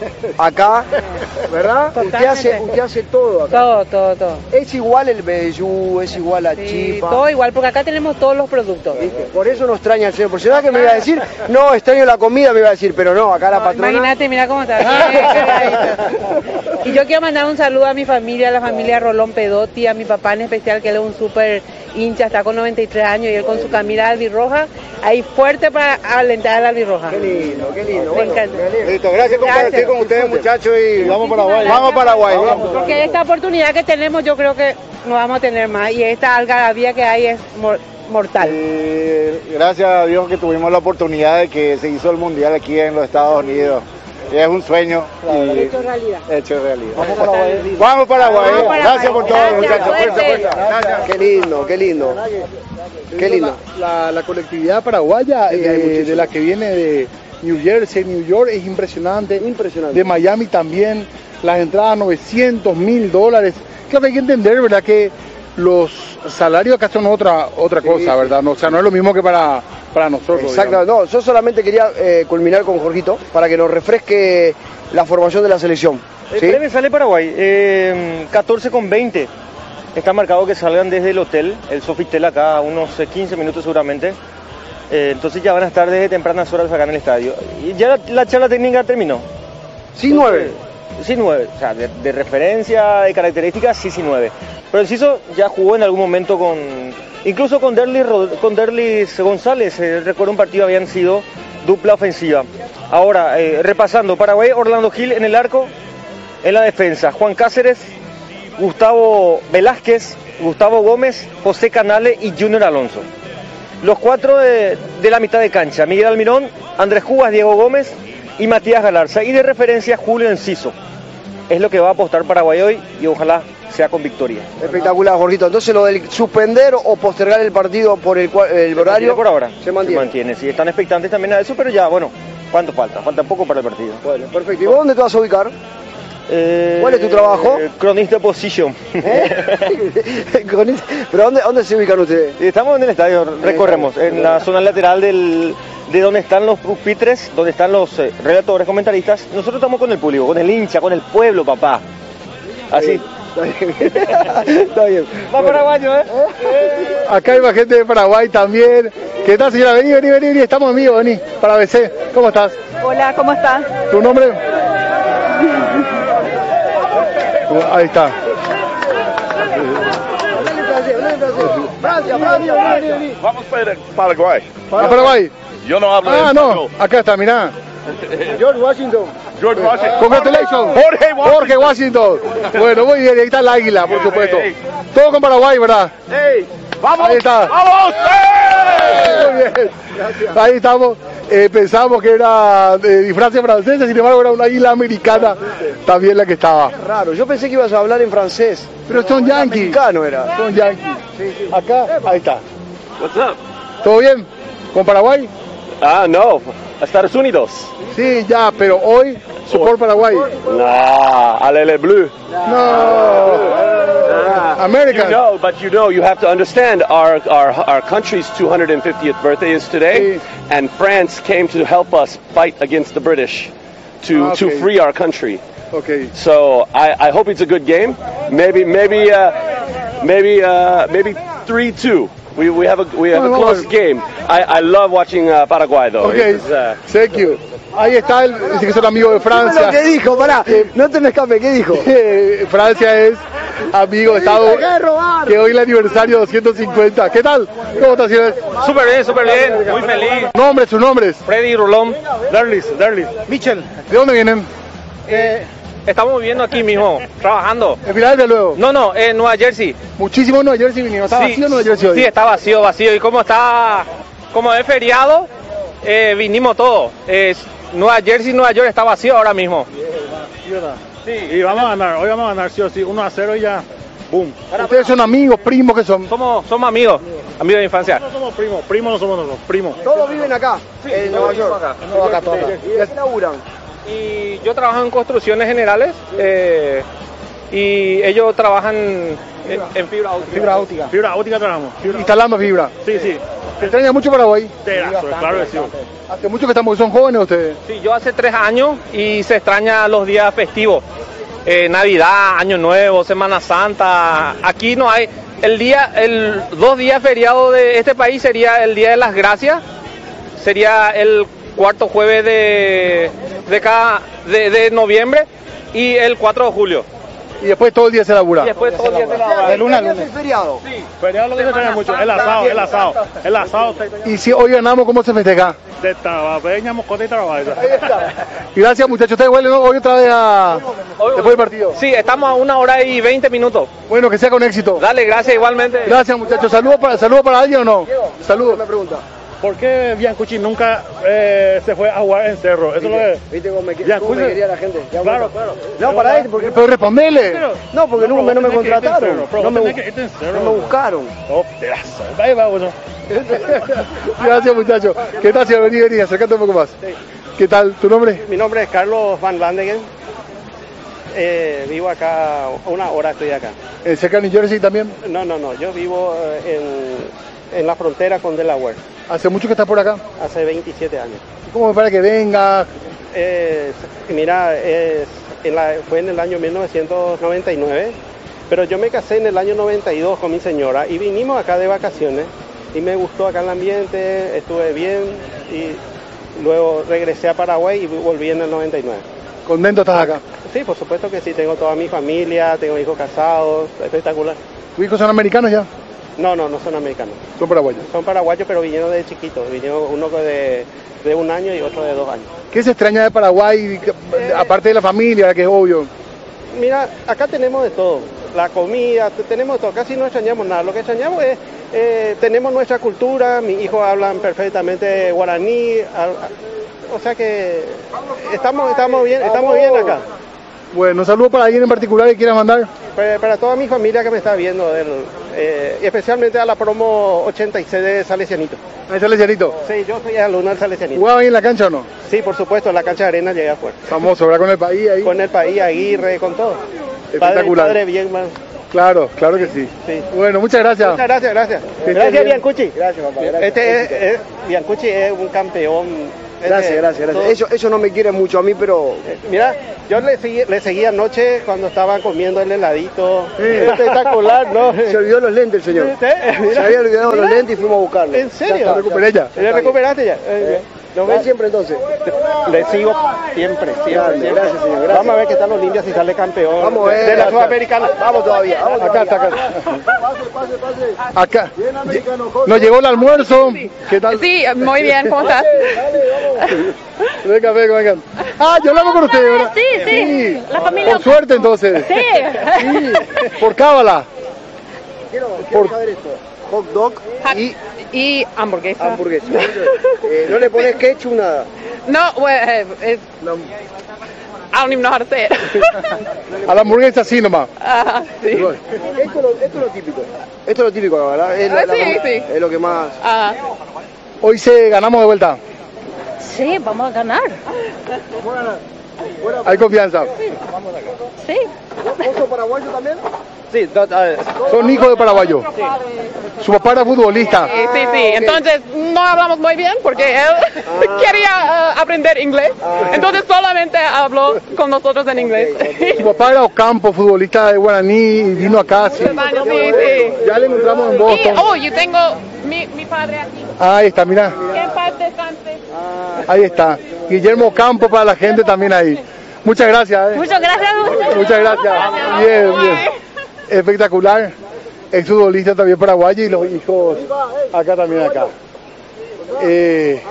Speaker 1: acá, ¿verdad? Usted
Speaker 9: Totalmente.
Speaker 1: hace, usted hace todo acá.
Speaker 9: Todo, todo, todo.
Speaker 1: Es igual el vellú, es igual la
Speaker 9: Sí,
Speaker 1: chipa.
Speaker 9: todo igual, porque acá tenemos todos los productos.
Speaker 1: ¿Viste? Por eso no extraña el señor profesional que me iba a decir, no, extraño la comida, me iba a decir, pero no, acá la
Speaker 9: No,
Speaker 1: patrona...
Speaker 9: imagínate, mira cómo está. bien cargadito. Y yo quiero mandar un saludo a mi familia, a la familia Rolón Pedotti, a mi papá en especial, que él es un súper hincha, está con noventa y tres años y él con su camisa albirroja, ahí fuerte para alentar a la albirroja.
Speaker 1: Qué lindo, qué lindo.
Speaker 9: Me
Speaker 1: Bueno,
Speaker 9: encanta.
Speaker 1: me alegro.
Speaker 3: Listo, gracias por compartir
Speaker 9: Gracias.
Speaker 3: con ustedes muchachos y vamos
Speaker 9: Muchísimas
Speaker 3: Paraguay.
Speaker 9: gracias.
Speaker 3: Vamos Paraguay, vamos.
Speaker 9: Porque esta oportunidad que tenemos yo creo que no vamos a tener más y esta algarabía que hay es mor- mortal.
Speaker 3: Eh, gracias a Dios que tuvimos la oportunidad de que se hizo el mundial aquí en los Estados Unidos. Es un sueño y
Speaker 9: Hecho realidad.
Speaker 3: hecho realidad. Vamos Paraguay. Vamos Paraguay.
Speaker 9: Vamos Paraguay.
Speaker 3: Gracias por todo,
Speaker 9: Gracias,
Speaker 3: muchachos. Fuerza,
Speaker 9: suerte.
Speaker 3: fuerza.
Speaker 1: Qué lindo, qué lindo. Qué lindo.
Speaker 2: La, la, la colectividad paraguaya
Speaker 1: Sí, hay
Speaker 2: eh,
Speaker 1: muchísimo.
Speaker 2: de la que viene de New Jersey, New York, es impresionante.
Speaker 1: Impresionante.
Speaker 2: De Miami también, las entradas novecientos mil dólares. Claro, hay que entender, ¿verdad?, que los salarios acá son otra otra
Speaker 1: Sí,
Speaker 2: cosa,
Speaker 1: sí.
Speaker 2: ¿verdad? No, o sea, no es lo mismo que para, para nosotros.
Speaker 1: Exacto, no, yo solamente quería eh, culminar con Jorgito para que nos refresque la formación de la selección.
Speaker 4: El
Speaker 1: ¿Sí?
Speaker 4: premio sale Paraguay, eh, catorce con veinte. Está marcado que salgan desde el hotel, el Sofitel acá, a unos eh, quince minutos seguramente. Eh, entonces ya van a estar desde tempranas horas acá en el estadio. Y ya la, la charla técnica terminó.
Speaker 1: Sí, nueve.
Speaker 4: Sí, nueve. O sea, de, de referencia, de características, sí, sí, nueve. Pero Enciso ya jugó en algún momento con... Incluso con Derlis, Rod- con Derlis González. Eh, recuerdo un partido habían sido dupla ofensiva. Ahora, eh, repasando, Paraguay, Orlando Gil en el arco, en la defensa. Juan Cáceres, Gustavo Velázquez, Gustavo Gómez, José Canale y Junior Alonso. Los cuatro de, de la mitad de cancha, Miguel Almirón, Andrés Cubas, Diego Gómez y Matías Galarza. Y de referencia Julio Enciso. Es lo que va a apostar Paraguay hoy y ojalá sea con victoria.
Speaker 1: Espectacular, Jorgito. Entonces lo del suspender o postergar el partido por el, cual- el
Speaker 4: Se
Speaker 1: horario...
Speaker 4: mantiene por ahora.
Speaker 1: Se mantiene.
Speaker 4: Se mantiene, sí. Están expectantes también a eso, pero ya, bueno, ¿cuánto falta? Falta poco para el partido.
Speaker 1: Bueno, perfecto. ¿Y vos dónde te vas a ubicar?
Speaker 4: Eh,
Speaker 1: ¿Cuál es tu trabajo?
Speaker 4: eh, Cronista Position.
Speaker 1: ¿Eh? Con este- ¿Pero dónde, dónde se ubican ustedes?
Speaker 4: Estamos en el estadio, recorremos, en la zona lateral del, de donde están los pupitres, donde están los eh, relatores, comentaristas. Nosotros estamos con el público, con el hincha, con el pueblo, papá. Así,
Speaker 1: Está bien. Está bien.
Speaker 4: Va paraguayo, ¿eh?
Speaker 2: Acá hay más gente de Paraguay también. ¿Qué tal, señora? Vení, vení, vení, vení. Estamos amigos, vení. Para B C. ¿Cómo estás?
Speaker 10: Hola, ¿cómo estás?
Speaker 2: ¿Tu nombre? Ahí está.
Speaker 1: Francia, Francia,
Speaker 11: Vamos para Paraguay.
Speaker 2: ¿A Paraguay?
Speaker 11: Yo no hablo
Speaker 2: Ah, no.
Speaker 11: español.
Speaker 2: Acá está, mirá.
Speaker 1: George Washington.
Speaker 11: George Washington.
Speaker 2: Congratulations.
Speaker 11: Jorge Washington.
Speaker 2: Jorge Washington. Bueno, muy bien. Ahí está el águila, por supuesto. Todo con Paraguay, ¿verdad?
Speaker 11: Hey, vamos.
Speaker 2: Ahí está.
Speaker 11: Vamos.
Speaker 2: Muy bien. Ahí estamos. Eh, pensamos que era de disfraces franceses, sin embargo era una águila americana también la que estaba.
Speaker 1: Raro, yo pensé que ibas a hablar en francés.
Speaker 2: Pero son yanquis.
Speaker 1: Mexicano era.
Speaker 2: Son yanquis. Acá, ahí está.
Speaker 12: What's up?
Speaker 2: ¿Todo bien? ¿Con Paraguay?
Speaker 12: Ah, no, Estados Unidos.
Speaker 2: Sí, ya, pero hoy support Paraguay.
Speaker 12: Nah, Alele Blue.
Speaker 2: No. American.
Speaker 12: You know, but you know, you have to understand our, our, our country's two hundred fiftieth birthday is today,
Speaker 2: Sí.
Speaker 12: and France came to help us fight against the British to,
Speaker 2: Ah,
Speaker 12: to
Speaker 2: okay.
Speaker 12: free our country.
Speaker 2: Okay.
Speaker 12: So I, I hope it's a good game. Maybe maybe uh, maybe uh, maybe three two. We we have a we have a
Speaker 2: Bueno,
Speaker 12: close
Speaker 2: vamos.
Speaker 12: game. I, I love watching uh, Paraguay though.
Speaker 2: Okay.
Speaker 12: It's, uh,
Speaker 2: Thank you. Ahí está, el, dice que son amigos de Francia.
Speaker 1: Lo que dijo, pará, no te me escape, ¿qué dijo?
Speaker 2: Francia es amigo de Estado, que hoy es el aniversario doscientos cincuenta. ¿Qué tal? ¿Cómo estás, señores?
Speaker 4: Súper bien, súper bien, muy feliz.
Speaker 2: Nombres, sus nombres.
Speaker 4: Freddy Rolón.
Speaker 2: Darlis, Darlis.
Speaker 4: Michel.
Speaker 2: ¿De dónde vienen?
Speaker 4: Eh, estamos viviendo aquí mismo, trabajando.
Speaker 2: ¿En Filadelfia luego?
Speaker 4: No, no, en Nueva Jersey.
Speaker 2: Muchísimo en Nueva Jersey vinieron. ¿Está
Speaker 4: Sí,
Speaker 2: vacío Nueva Jersey hoy?
Speaker 4: Sí, está vacío, vacío. Y como está, como es feriado, eh, vinimos todos. Eh, Nueva Jersey, Nueva York está vacío ahora mismo.
Speaker 13: Sí, y vamos a ganar, hoy vamos a ganar sí o sí, uno a cero y ya, boom.
Speaker 2: ¿Ustedes son amigos, primos que son?
Speaker 4: Somos, somos amigos, amigos de infancia.
Speaker 13: No somos primos, primos no somos nosotros, primos.
Speaker 1: Todos viven acá, en Nueva York.
Speaker 4: acá.
Speaker 1: No, acá todos. ¿Y qué laburan?
Speaker 4: Y yo trabajo en construcciones generales eh, y ellos trabajan en, en fibra óptica.
Speaker 2: Fibra óptica.
Speaker 13: Fibra óptica trabajamos. Fibra...
Speaker 2: Instalando fibra.
Speaker 13: Sí, sí.
Speaker 2: ¿Te extraña mucho Paraguay?
Speaker 13: Terazo, claro que sí.
Speaker 2: Hace mucho que estamos, son jóvenes ustedes.
Speaker 4: Sí, yo hace tres años y se extraña los días festivos. Eh, Navidad, Año Nuevo, Semana Santa. Aquí no hay. El día, el dos días feriados de este país sería el Día de las Gracias. Sería el cuarto jueves de, de cada de, de noviembre y el cuatro de julio.
Speaker 2: Y después todo el día se labura.
Speaker 4: Y después todo el día se labura.
Speaker 2: De lunes a lunes.
Speaker 1: ¿Es feriado?
Speaker 4: Sí.
Speaker 13: Feriado lo que se extraña mucho, el asado, el asado, el asado.
Speaker 2: Y si hoy ganamos, ¿cómo se festeja?
Speaker 13: De Tabapeña, Moscota y Trabajo.
Speaker 2: Gracias, muchachos. Ustedes vuelven hoy otra vez a... después del partido.
Speaker 4: Sí, estamos a una hora y veinte minutos.
Speaker 2: Bueno, que sea con éxito.
Speaker 4: Dale, gracias igualmente.
Speaker 2: Gracias, muchachos. ¿Saludos para, saludo para alguien o no? Saludos.
Speaker 1: Me pregunta.
Speaker 13: ¿Por qué Biancucci nunca eh, se fue a jugar en Cerro? Eso es lo que...
Speaker 1: ¿Viste cómo me,
Speaker 13: Biancucci-
Speaker 1: cómo me quería la gente? Ya,
Speaker 13: Claro,
Speaker 1: bueno.
Speaker 13: claro.
Speaker 1: No, para él, porque...
Speaker 2: Pero respondele.
Speaker 1: No, porque no, no, me
Speaker 13: vos tenés que irte en
Speaker 1: contrataron.
Speaker 13: Cerro, pero
Speaker 1: No
Speaker 13: vos
Speaker 1: me,
Speaker 13: tenés
Speaker 1: bu-
Speaker 13: que irte en Cerro,
Speaker 1: no me
Speaker 13: bro.
Speaker 1: buscaron.
Speaker 13: Oh, pedazo. Ahí va, bueno.
Speaker 2: Gracias, muchachos. ¿Qué tal, señor? Vení, vení, acércate un poco más. ¿Qué tal? ¿Tu nombre?
Speaker 14: Mi nombre es Carlos Van Landegen. Eh, vivo acá, una hora estoy acá.
Speaker 2: ¿En cerca de New Jersey también?
Speaker 14: No, no, no, yo vivo eh, en, en la frontera con Delaware.
Speaker 2: ¿Hace mucho que estás por acá?
Speaker 14: Hace veintisiete años.
Speaker 2: ¿Cómo me parece que venga?
Speaker 14: Eh, mira, es, en la, fue en el año mil novecientos noventa y nueve, pero yo me casé en el año noventa y dos con mi señora y vinimos acá de vacaciones y me gustó acá el ambiente, estuve bien y luego regresé a Paraguay y volví en el noventa y nueve.
Speaker 2: ¿Contento estás acá?
Speaker 14: Sí, por supuesto que sí, tengo toda mi familia, tengo hijos casados, espectacular.
Speaker 2: ¿Tus hijos son americanos ya?
Speaker 14: No, no, no son americanos.
Speaker 2: Son paraguayos.
Speaker 14: Son paraguayos, pero vinieron de chiquitos, vinieron uno de, de un año y otro de dos años.
Speaker 2: ¿Qué se extraña de Paraguay,
Speaker 14: Eh,
Speaker 2: aparte de la familia, que es obvio?
Speaker 14: Mira, acá tenemos de todo, la comida, t- tenemos de todo, casi no extrañamos nada, lo que extrañamos es, eh, tenemos nuestra cultura, mis hijos hablan perfectamente guaraní, a- a- o sea que estamos, estamos bien, estamos bien acá.
Speaker 2: Bueno, un saludo para alguien en particular que quieras mandar.
Speaker 14: Para, para toda mi familia que me está viendo, del, eh, y especialmente a la promo ochenta y seis de Salesianito.
Speaker 2: Ahí está el Salesianito.
Speaker 14: Sí, yo soy alumno del Salesianito.
Speaker 2: ¿Jugaba ahí en la cancha o no?
Speaker 14: Sí, por supuesto, en la cancha de arena llegué a jugar.
Speaker 2: Famoso, ¿verdad? Con el país ahí.
Speaker 14: Con el país, Aguirre, con todo.
Speaker 2: Espectacular.
Speaker 14: Padre, padre bien, man.
Speaker 2: Claro, claro que sí.
Speaker 14: Sí.
Speaker 2: Bueno, muchas gracias.
Speaker 14: Muchas gracias, gracias.
Speaker 2: Que estés
Speaker 14: Gracias,
Speaker 2: bien.
Speaker 14: Biancucci.
Speaker 1: Gracias, papá. Gracias.
Speaker 14: Este es, es- Biancucci es un campeón
Speaker 1: Gracias, gracias, gracias. Eso, eso no me quiere mucho a mí, pero...
Speaker 14: Mira, yo le seguí, le seguí anoche cuando estaban comiendo el heladito. Sí. Espectacular, ¿no?
Speaker 1: Se olvidó los lentes el señor.
Speaker 14: ¿Sí?
Speaker 1: Se había olvidado los lentes y fuimos a buscarlo.
Speaker 14: ¿En serio?
Speaker 1: Ya está, recuperé ya.
Speaker 14: ¿Le recuperaste ya? Eh,
Speaker 1: ¿Lo ves siempre entonces?
Speaker 14: Le sigo siempre, siempre.
Speaker 1: Gracias,
Speaker 14: siempre.
Speaker 1: gracias, señor. Gracias.
Speaker 14: Vamos a ver qué tal los limpias si sale campeón
Speaker 1: Vamos a ver,
Speaker 14: de la
Speaker 1: gracias.
Speaker 14: Sudamericana.
Speaker 1: Vamos todavía, vamos
Speaker 2: Acá
Speaker 1: todavía.
Speaker 2: está, acá. Acá. Nos llegó el almuerzo. ¿Qué tal?
Speaker 10: Sí, muy bien, ¿cómo estás?
Speaker 2: Venga, venga, venga. Ah, yo hablamos con usted, ¿verdad?
Speaker 10: Sí, sí, la familia.
Speaker 2: Por suerte, entonces.
Speaker 10: Sí.
Speaker 2: Sí, por cábala.
Speaker 1: Quiero, quiero saber esto. Hot dog y
Speaker 10: Y hamburguesa.
Speaker 1: hamburguesa. Eh, no le pones ketchup, nada.
Speaker 10: No, well, eh,
Speaker 1: No.
Speaker 10: I don't even know how to say it.
Speaker 2: A la hamburguesa sí nomás.
Speaker 10: Ah, sí.
Speaker 1: Esto, es lo, esto es lo típico. Esto es lo típico, ¿verdad? Es, la-
Speaker 10: Ah,
Speaker 1: la-
Speaker 10: sí, sí.
Speaker 1: es lo que más...
Speaker 10: Ah,
Speaker 2: Hoy se ganamos de vuelta.
Speaker 10: sí, vamos a ganar.
Speaker 2: Hay confianza.
Speaker 10: Sí.
Speaker 1: ¿Vos sos paraguayo también?
Speaker 14: Sí, do- eh,
Speaker 2: Son hijos de paraguayo. Su papá era futbolista.
Speaker 10: Sí, sí, sí. Entonces no hablamos muy bien porque él quería uh, aprender inglés. Entonces solamente habló con nosotros en inglés.
Speaker 2: Su papá era Ocampo, futbolista de Guaraní, y vino acá. Sí.
Speaker 10: Sí, sí.
Speaker 2: Ya le encontramos en
Speaker 10: Y,
Speaker 2: Boston.
Speaker 10: oh, yo tengo mi, mi padre aquí.
Speaker 2: Ahí está, mira.
Speaker 10: Que en paz descanse.
Speaker 2: Ahí está. Guillermo Ocampo para la gente también ahí. Muchas gracias. ¿eh?
Speaker 10: Muchas gracias a ustedes.
Speaker 2: Muchas gracias. Bien, bien. Espectacular. Es futbolista también paraguayo y los hijos acá también acá. Eh,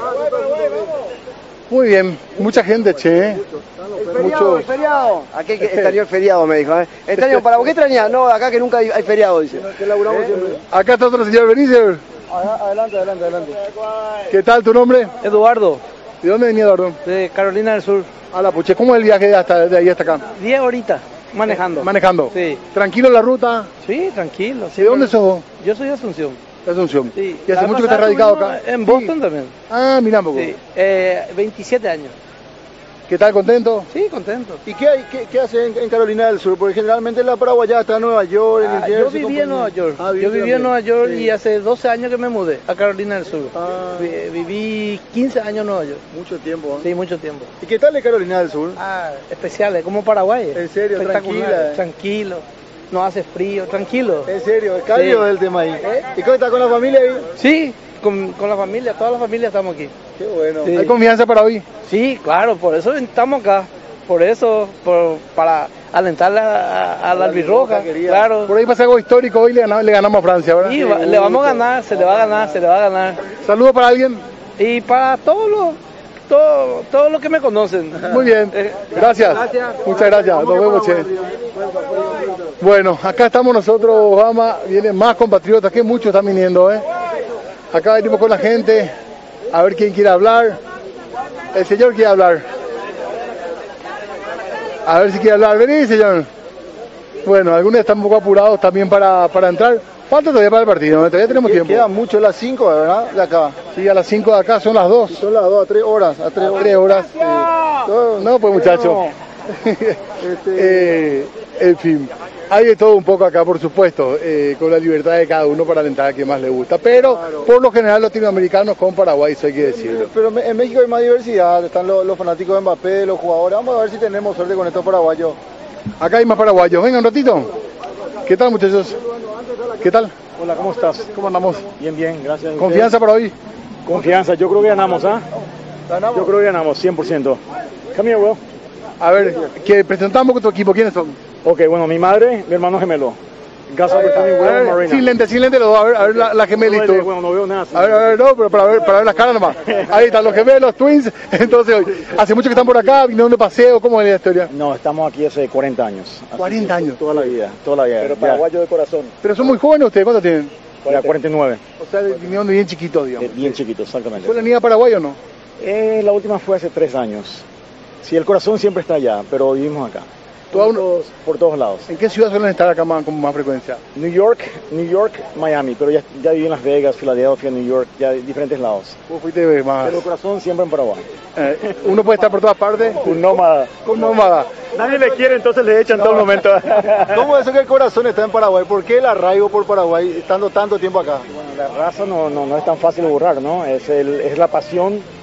Speaker 2: muy bien, mucha gente, che.
Speaker 1: Feriado,
Speaker 2: Mucho.
Speaker 1: el feriado. Aquí que extrañó el feriado, me dijo. ¿eh? Extraño para... ¿Por qué extraña? No, acá que nunca hay, hay feriado, dice. Que laburamos siempre.
Speaker 2: Acá está otro señor Benicio.
Speaker 1: Adelante, adelante, adelante.
Speaker 2: ¿Qué tal tu nombre?
Speaker 15: Eduardo,
Speaker 2: ¿De dónde venía Eduardo?
Speaker 15: de Carolina del Sur.
Speaker 2: A la puche. ¿Cómo es el viaje de, hasta, de ahí hasta acá?
Speaker 15: diez horitas manejando.
Speaker 2: Manejando.
Speaker 15: Sí.
Speaker 2: ¿Tranquilo la ruta?
Speaker 15: Sí, tranquilo.
Speaker 2: ¿De dónde sos vos?
Speaker 15: Yo soy de Asunción.
Speaker 2: De Asunción.
Speaker 15: Sí.
Speaker 2: ¿Y hace
Speaker 15: La
Speaker 2: mucho que estás
Speaker 15: pasada
Speaker 2: radicado
Speaker 15: estuvimos
Speaker 2: acá?
Speaker 15: En Boston también.
Speaker 2: Ah, mira un poco.
Speaker 15: Sí. Eh, veintisiete años.
Speaker 2: ¿Qué tal, contento?
Speaker 15: Sí, contento.
Speaker 3: ¿Y qué, hay, qué, qué hace en, en Carolina del Sur? Porque generalmente la paraguayada está en Nueva York, en
Speaker 15: Ah,
Speaker 3: New
Speaker 15: yo
Speaker 3: Jersey.
Speaker 15: viví
Speaker 3: compañía.
Speaker 15: en Nueva York.
Speaker 3: Ah,
Speaker 15: yo
Speaker 3: viviste
Speaker 15: viví
Speaker 3: también.
Speaker 15: en Nueva York
Speaker 3: Sí.
Speaker 15: y hace doce años que me mudé a Carolina del Sur.
Speaker 3: Ah.
Speaker 15: Vi- Viví quince años en Nueva York.
Speaker 3: Mucho tiempo. ¿eh?
Speaker 15: Sí, mucho tiempo.
Speaker 3: ¿Y qué tal de Carolina del Sur?
Speaker 15: Ah, especiales, como Paraguay.
Speaker 3: En serio,
Speaker 15: Espectacular,
Speaker 3: tranquila.
Speaker 15: Tranquilo. No hace frío, tranquilo.
Speaker 3: En serio, es cálido
Speaker 15: Sí.
Speaker 3: el tema ahí. ¿Y cómo está con la familia ahí?
Speaker 15: Sí, con, con la familia, toda la familia estamos aquí.
Speaker 3: Qué bueno.
Speaker 15: Sí.
Speaker 2: ¿Hay confianza para hoy?
Speaker 15: Sí, claro, por eso estamos acá. Por eso, por, para alentarle a, a, a la albirroja, claro.
Speaker 2: Por ahí pasa algo histórico, hoy le ganamos, le ganamos a Francia, ¿verdad?
Speaker 15: Sí, va- le vamos a ganar, se le va a ganar, se le va a ganar.
Speaker 2: ¿Saludo para alguien?
Speaker 15: Y para todos los, todo, todos los que me conocen.
Speaker 2: Muy bien,
Speaker 15: Eh,
Speaker 2: gracias. Muchas gracias, nos vemos, che. Bueno, acá estamos nosotros, Obama, vienen más compatriotas, que muchos están viniendo, ¿eh? Acá venimos con la gente, a ver quién quiere hablar. El señor quiere hablar. A ver si quiere hablar. Vení, señor. Bueno, algunos están un poco apurados también para, para entrar. Falta todavía para el partido, ¿no? Todavía tenemos tiempo.
Speaker 3: Queda mucho las cinco, ¿verdad? De acá.
Speaker 2: Sí, a las cinco de acá son las dos.
Speaker 3: Son las dos, a tres horas. A tres horas.
Speaker 2: Tres horas.
Speaker 3: Todo-
Speaker 2: No, pues muchacho. Eh, en fin, hay de todo un poco acá, por supuesto, eh, con la libertad de cada uno para alentar a quien más le gusta. Pero por lo general latinoamericanos con Paraguay, eso hay que decirlo.
Speaker 3: Pero en México hay más diversidad, están los, los fanáticos de Mbappé, los jugadores. Vamos a ver si tenemos suerte con estos paraguayos.
Speaker 2: Acá hay más paraguayos. Venga un ratito. ¿Qué tal, muchachos? ¿Qué tal?
Speaker 16: Hola, ¿cómo estás?
Speaker 2: ¿Cómo andamos?
Speaker 16: Bien, bien, gracias.
Speaker 2: ¿Confianza para hoy?
Speaker 16: Confianza, yo creo que ganamos, ¿ah? Yo creo que ganamos, cien por ciento. Come here, Will.
Speaker 2: A ver, que presentamos con tu equipo. ¿Quiénes son?
Speaker 16: Ok, bueno, mi madre, mi hermano gemelo. Gas Opportunity, Will and Marina.
Speaker 2: Sin lente, sin lente los dos. A ver, a ver la, la gemelito.
Speaker 16: Bueno, no veo nada.
Speaker 2: A ver, a ver, no, pero para ver, para ver las caras nomás. Ahí están los gemelos, twins. Entonces, hoy, hace mucho que están por acá, vinieron de paseo. ¿Cómo es la historia?
Speaker 16: No, estamos aquí hace cuarenta años. Así
Speaker 2: cuarenta
Speaker 16: que
Speaker 2: años.
Speaker 16: Toda la vida, toda la vida.
Speaker 3: Pero
Speaker 16: ya.
Speaker 3: paraguayo de corazón.
Speaker 2: Pero son muy jóvenes ustedes, ¿cuántos tienen?
Speaker 16: Ya, cuarenta y nueve.
Speaker 2: O sea, vinieron de bien chiquitos, digamos.
Speaker 16: Eh, Bien chiquitos, exactamente.
Speaker 2: ¿Fue la niña Paraguay o no?
Speaker 16: Eh, la última fue hace tres años. Sí, el corazón siempre está allá, pero vivimos acá.
Speaker 2: Toda
Speaker 16: Por,
Speaker 2: una-
Speaker 16: todos, por todos lados.
Speaker 2: ¿En qué ciudad suelen estar acá más, con más frecuencia?
Speaker 16: New York, New York, Miami, pero ya, ya viví en Las Vegas, Filadelfia, New York, ya de diferentes lados.
Speaker 2: ¿Vos fuiste más?
Speaker 16: Pero el corazón siempre en Paraguay.
Speaker 2: Eh, uno puede estar por todas partes.
Speaker 16: Un nómada.
Speaker 2: Un nómada.
Speaker 16: Nadie le quiere, entonces le echan todo el momento.
Speaker 3: ¿Cómo es eso que el corazón está en Paraguay? ¿Por qué el arraigo por Paraguay estando tanto tiempo acá?
Speaker 16: Bueno, la raza no, no, no es tan fácil de borrar, ¿no? Es, el, es la pasión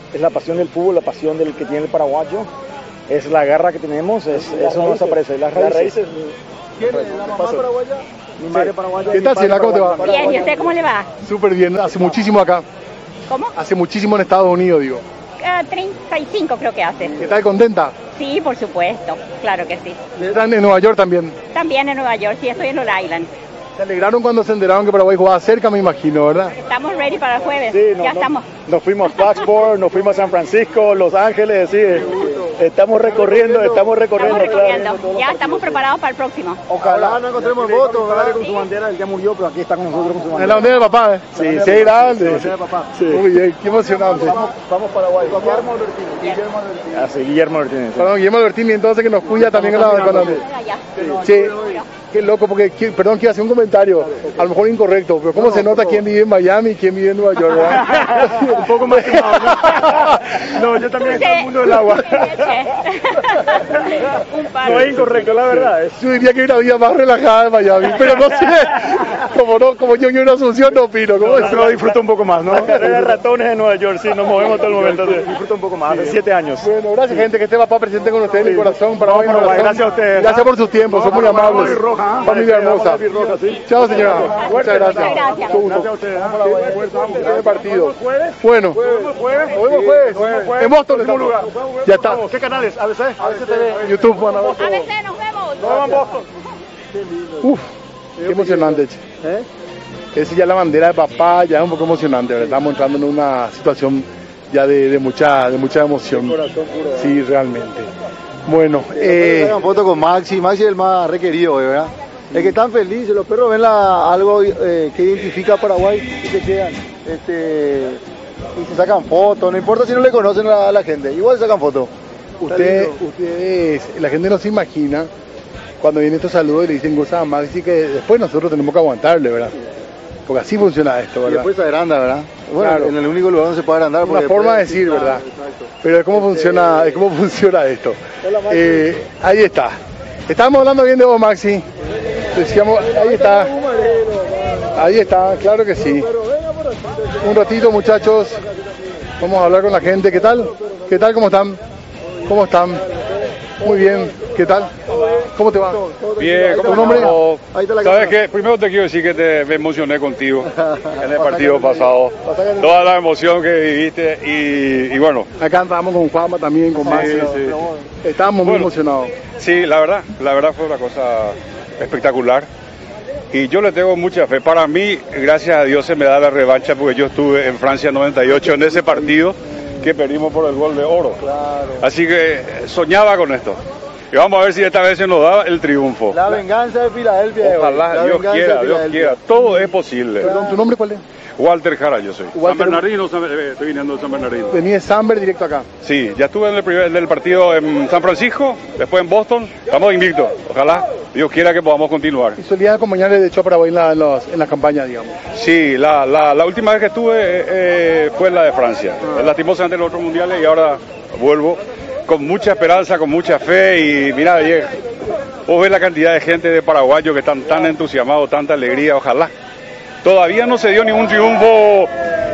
Speaker 16: es la pasión del fútbol, la pasión del que tiene el paraguayo, es la garra que tenemos, es, eso no desaparece, las raíces. Las raíces.
Speaker 3: ¿Quién es la mamá paraguaya? Mi madre paraguaya.
Speaker 2: ¿Qué tal, Ciela? ¿Cómo te va?
Speaker 6: Bien, ¿y usted cómo le va?
Speaker 2: Súper bien, hace muchísimo acá.
Speaker 6: ¿Cómo?
Speaker 2: Hace muchísimo en Estados Unidos, digo.
Speaker 6: Uh, treinta y cinco creo que hace.
Speaker 2: ¿Qué tal, contenta?
Speaker 6: Sí, por supuesto, claro que sí.
Speaker 2: ¿Están en Nueva York también?
Speaker 6: También en Nueva York, sí, estoy en Rhode Island.
Speaker 2: Se alegraron cuando se enteraron que Paraguay jugaba cerca, me imagino, ¿verdad?
Speaker 6: Estamos ready para el jueves,
Speaker 16: Sí, no,
Speaker 6: ya
Speaker 16: no,
Speaker 6: estamos.
Speaker 16: Nos fuimos a Foxborough, nos fuimos a San Francisco, Los Ángeles, sí, estamos recorriendo, estamos recorriendo.
Speaker 6: Estamos recorriendo, ya estamos preparados para el próximo.
Speaker 3: Ojalá no encontremos votos,
Speaker 16: ¿verdad? Con su bandera, él ya murió, pero aquí está con nosotros con su bandera.
Speaker 2: Es la bandera del papá, ¿eh?
Speaker 16: Sí,
Speaker 2: sí, grande.
Speaker 16: sí, papá.
Speaker 2: Sí. Muy bien, qué emocionante.
Speaker 3: Vamos, vamos Paraguay. Guillermo Albertini. Guillermo Albertini.
Speaker 16: Ah, sí, Guillermo Martínez.
Speaker 2: Perdón, Guillermo Albertini, entonces que nos cuida también en la cuando... Sí, qué loco, porque, perdón, quiero hacer un comentario, a lo mejor incorrecto, pero ¿cómo se nota quién vive en Miami y quién vive en Nueva York, verdad?
Speaker 16: Un poco más quemado, ¿no? No, yo también estoy en el mundo del agua. No es incorrecto, la verdad. Es...
Speaker 2: Yo diría que hay una vida más relajada en Miami, pero no sé, como no, como yo en Asunción no opino. ¿Cómo es?
Speaker 16: Lo disfruto un poco más, ¿no? Era ratones en Nueva York, sí, nos movemos todo el momento. Disfruto un poco más, hace siete años.
Speaker 2: Bueno, gracias, gente, que esté papá presente con ustedes en el corazón. Para hoy,
Speaker 16: Paraguay, gracias a ustedes.
Speaker 2: Gracias por sus tiempos, son muy amables. Familia hermosa. Chao, señora. Muchas gracias.
Speaker 6: Gracias.
Speaker 2: Gracias a ustedes. Buen partido. Bueno, nos vemos jueves. En Boston, en lugar. Ya está.
Speaker 16: ¿Qué canales? A B C.
Speaker 2: A B C T V. YouTube, bueno, a ver.
Speaker 6: A veces nos vemos.
Speaker 16: Nos vemos en Boston.
Speaker 2: Uf, qué emocionante.
Speaker 3: ¿Eh?
Speaker 2: Esa ya es la bandera de papá, ya es un poco emocionante, ¿verdad? Estamos entrando en una situación ya de, de mucha de mucha emoción. Sí, realmente. Bueno,
Speaker 3: eh...
Speaker 2: eh...
Speaker 3: una foto con Maxi, Maxi es el más requerido, ¿verdad? Es que están felices, los perros ven la, algo eh, que identifica a Paraguay y se quedan, este, y se sacan fotos, no importa si no le conocen a la gente, igual se sacan fotos.
Speaker 2: Usted, ustedes, la gente no se imagina cuando vienen estos saludos y le dicen cosas a Maxi que después nosotros tenemos que aguantarle, ¿verdad? Porque así funciona esto, ¿verdad?
Speaker 3: Y después se agranda, ¿verdad? Bueno, claro. En el único lugar donde se puede agrandar.
Speaker 2: Una forma de decir, claro, ¿verdad? Exacto. Pero es cómo funciona, es cómo funciona esto. Eh, ahí está. Estábamos hablando bien de vos, Maxi. Decíamos, ahí está. Ahí está, claro que sí. Un ratito, muchachos. Vamos a hablar con la gente. ¿Qué tal? ¿Qué tal? ¿Cómo están? ¿Cómo están? Muy bien. ¿Qué tal? ¿Cómo te va?
Speaker 17: Bien, ¿cómo
Speaker 2: ¿Tu nombre?
Speaker 17: Sabes que primero te quiero decir que te, me emocioné contigo en el partido pasado. Toda la emoción que viviste y, y bueno.
Speaker 2: Acá estábamos con Juanma también, con Maxi. Sí, sí. Estábamos muy bueno, emocionados.
Speaker 17: Sí, la verdad, la verdad fue una cosa espectacular. Y yo le tengo mucha fe. Para mí, gracias a Dios, se me da la revancha porque yo estuve en Francia noventa y ocho en ese partido que perdimos por el gol de oro. Claro. Así que soñaba con esto. Y vamos a ver si esta vez se nos da el triunfo.
Speaker 3: La venganza de Filadelfia.
Speaker 17: Ojalá,
Speaker 3: la
Speaker 17: Dios quiera, Dios quiera. Todo es posible.
Speaker 2: Perdón, ¿tu nombre cuál es?
Speaker 17: Walter Jara, yo soy.
Speaker 2: Walter...
Speaker 17: San Bernardino, San... estoy viniendo de San Bernardino.
Speaker 2: Vení de Samber directo acá.
Speaker 17: Sí, ya estuve en el primer del partido en San Francisco, después en Boston. Estamos invictos. Ojalá Dios quiera que podamos continuar.
Speaker 2: ¿Y solía acompañarle de hecho a Paraguay en la, en, los, en la campaña, digamos?
Speaker 17: Sí, la, la, la última vez que estuve eh, fue la de Francia. Ah. Lastimosamente en los otros mundiales y ahora vuelvo con mucha esperanza, con mucha fe y mira, vos ves la cantidad de gente de paraguayos que están tan entusiasmados, tanta alegría, ojalá. Todavía no se dio ningún triunfo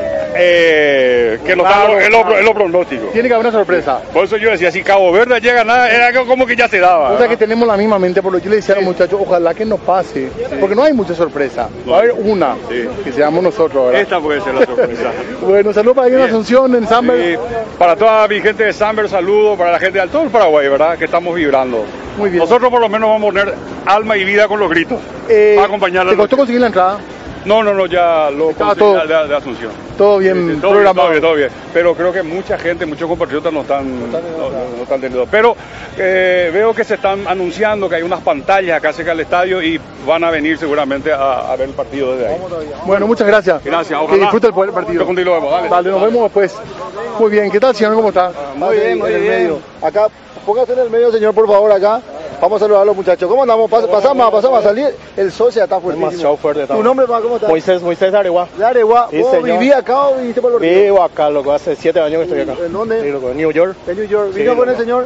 Speaker 17: eh, que lo, claro, es, lo, es lo pronóstico.
Speaker 2: Tiene que haber una sorpresa.
Speaker 17: Por eso yo decía, si Cabo Verde llega a nada, era como que ya se daba.
Speaker 2: O sea que tenemos la misma mente, por lo que yo le decía sí. a los muchachos, ojalá que nos pase, sí. porque no hay mucha sorpresa. Va a haber una, sí. que seamos nosotros, ¿verdad?
Speaker 17: Esta puede ser la sorpresa.
Speaker 2: Bueno, saludos para aquí en Asunción, en Samber.
Speaker 17: Sí. Para toda mi gente de Samber, saludos para la gente de todo el Paraguay, ¿verdad? Que estamos vibrando.
Speaker 2: Muy bien.
Speaker 17: Nosotros por lo menos vamos a poner alma y vida con los gritos.
Speaker 2: Eh,
Speaker 17: para acompañar a
Speaker 2: ¿Te costó conseguir la entrada?
Speaker 17: No, no, no, ya lo
Speaker 2: conseguí todo,
Speaker 17: de, de, de Asunción.
Speaker 2: Todo bien,
Speaker 17: sí, sí, todo
Speaker 2: programado.
Speaker 17: Bien, todo bien, todo bien. Pero creo que mucha gente, muchos compatriotas no están, no están, no, no, no están teniendo. Pero eh, veo que se están anunciando que hay unas pantallas acá cerca del estadio y van a venir seguramente a, a ver el partido desde ahí.
Speaker 2: Bueno, muchas gracias.
Speaker 17: Gracias, ojalá.
Speaker 2: Que disfrute el partido.
Speaker 17: Contigo, vemos, dale.
Speaker 2: Dale, nos vemos después. Muy bien, ¿qué tal, señor? ¿Cómo está?
Speaker 3: Muy bien, muy bien. Medio. Acá, póngase en el medio, señor, por favor, acá. Vamos a saludar a los muchachos. ¿Cómo andamos? Pas, pasamos, pasamos a salir. El sol ya está fuertísimo.
Speaker 16: Fuerte,
Speaker 3: ¿Tu nombre, pa, cómo estás?
Speaker 16: Moisés, Moisés de Areguá.
Speaker 3: ¿De Areguá? ¿Vos sí, vivías acá o viniste por el partido?
Speaker 16: Vivo acá, loco. Hace siete años que estoy acá.
Speaker 3: ¿En dónde?
Speaker 16: Sí, loco, en New York.
Speaker 3: En New York. ¿Vino sí, con loco. el señor?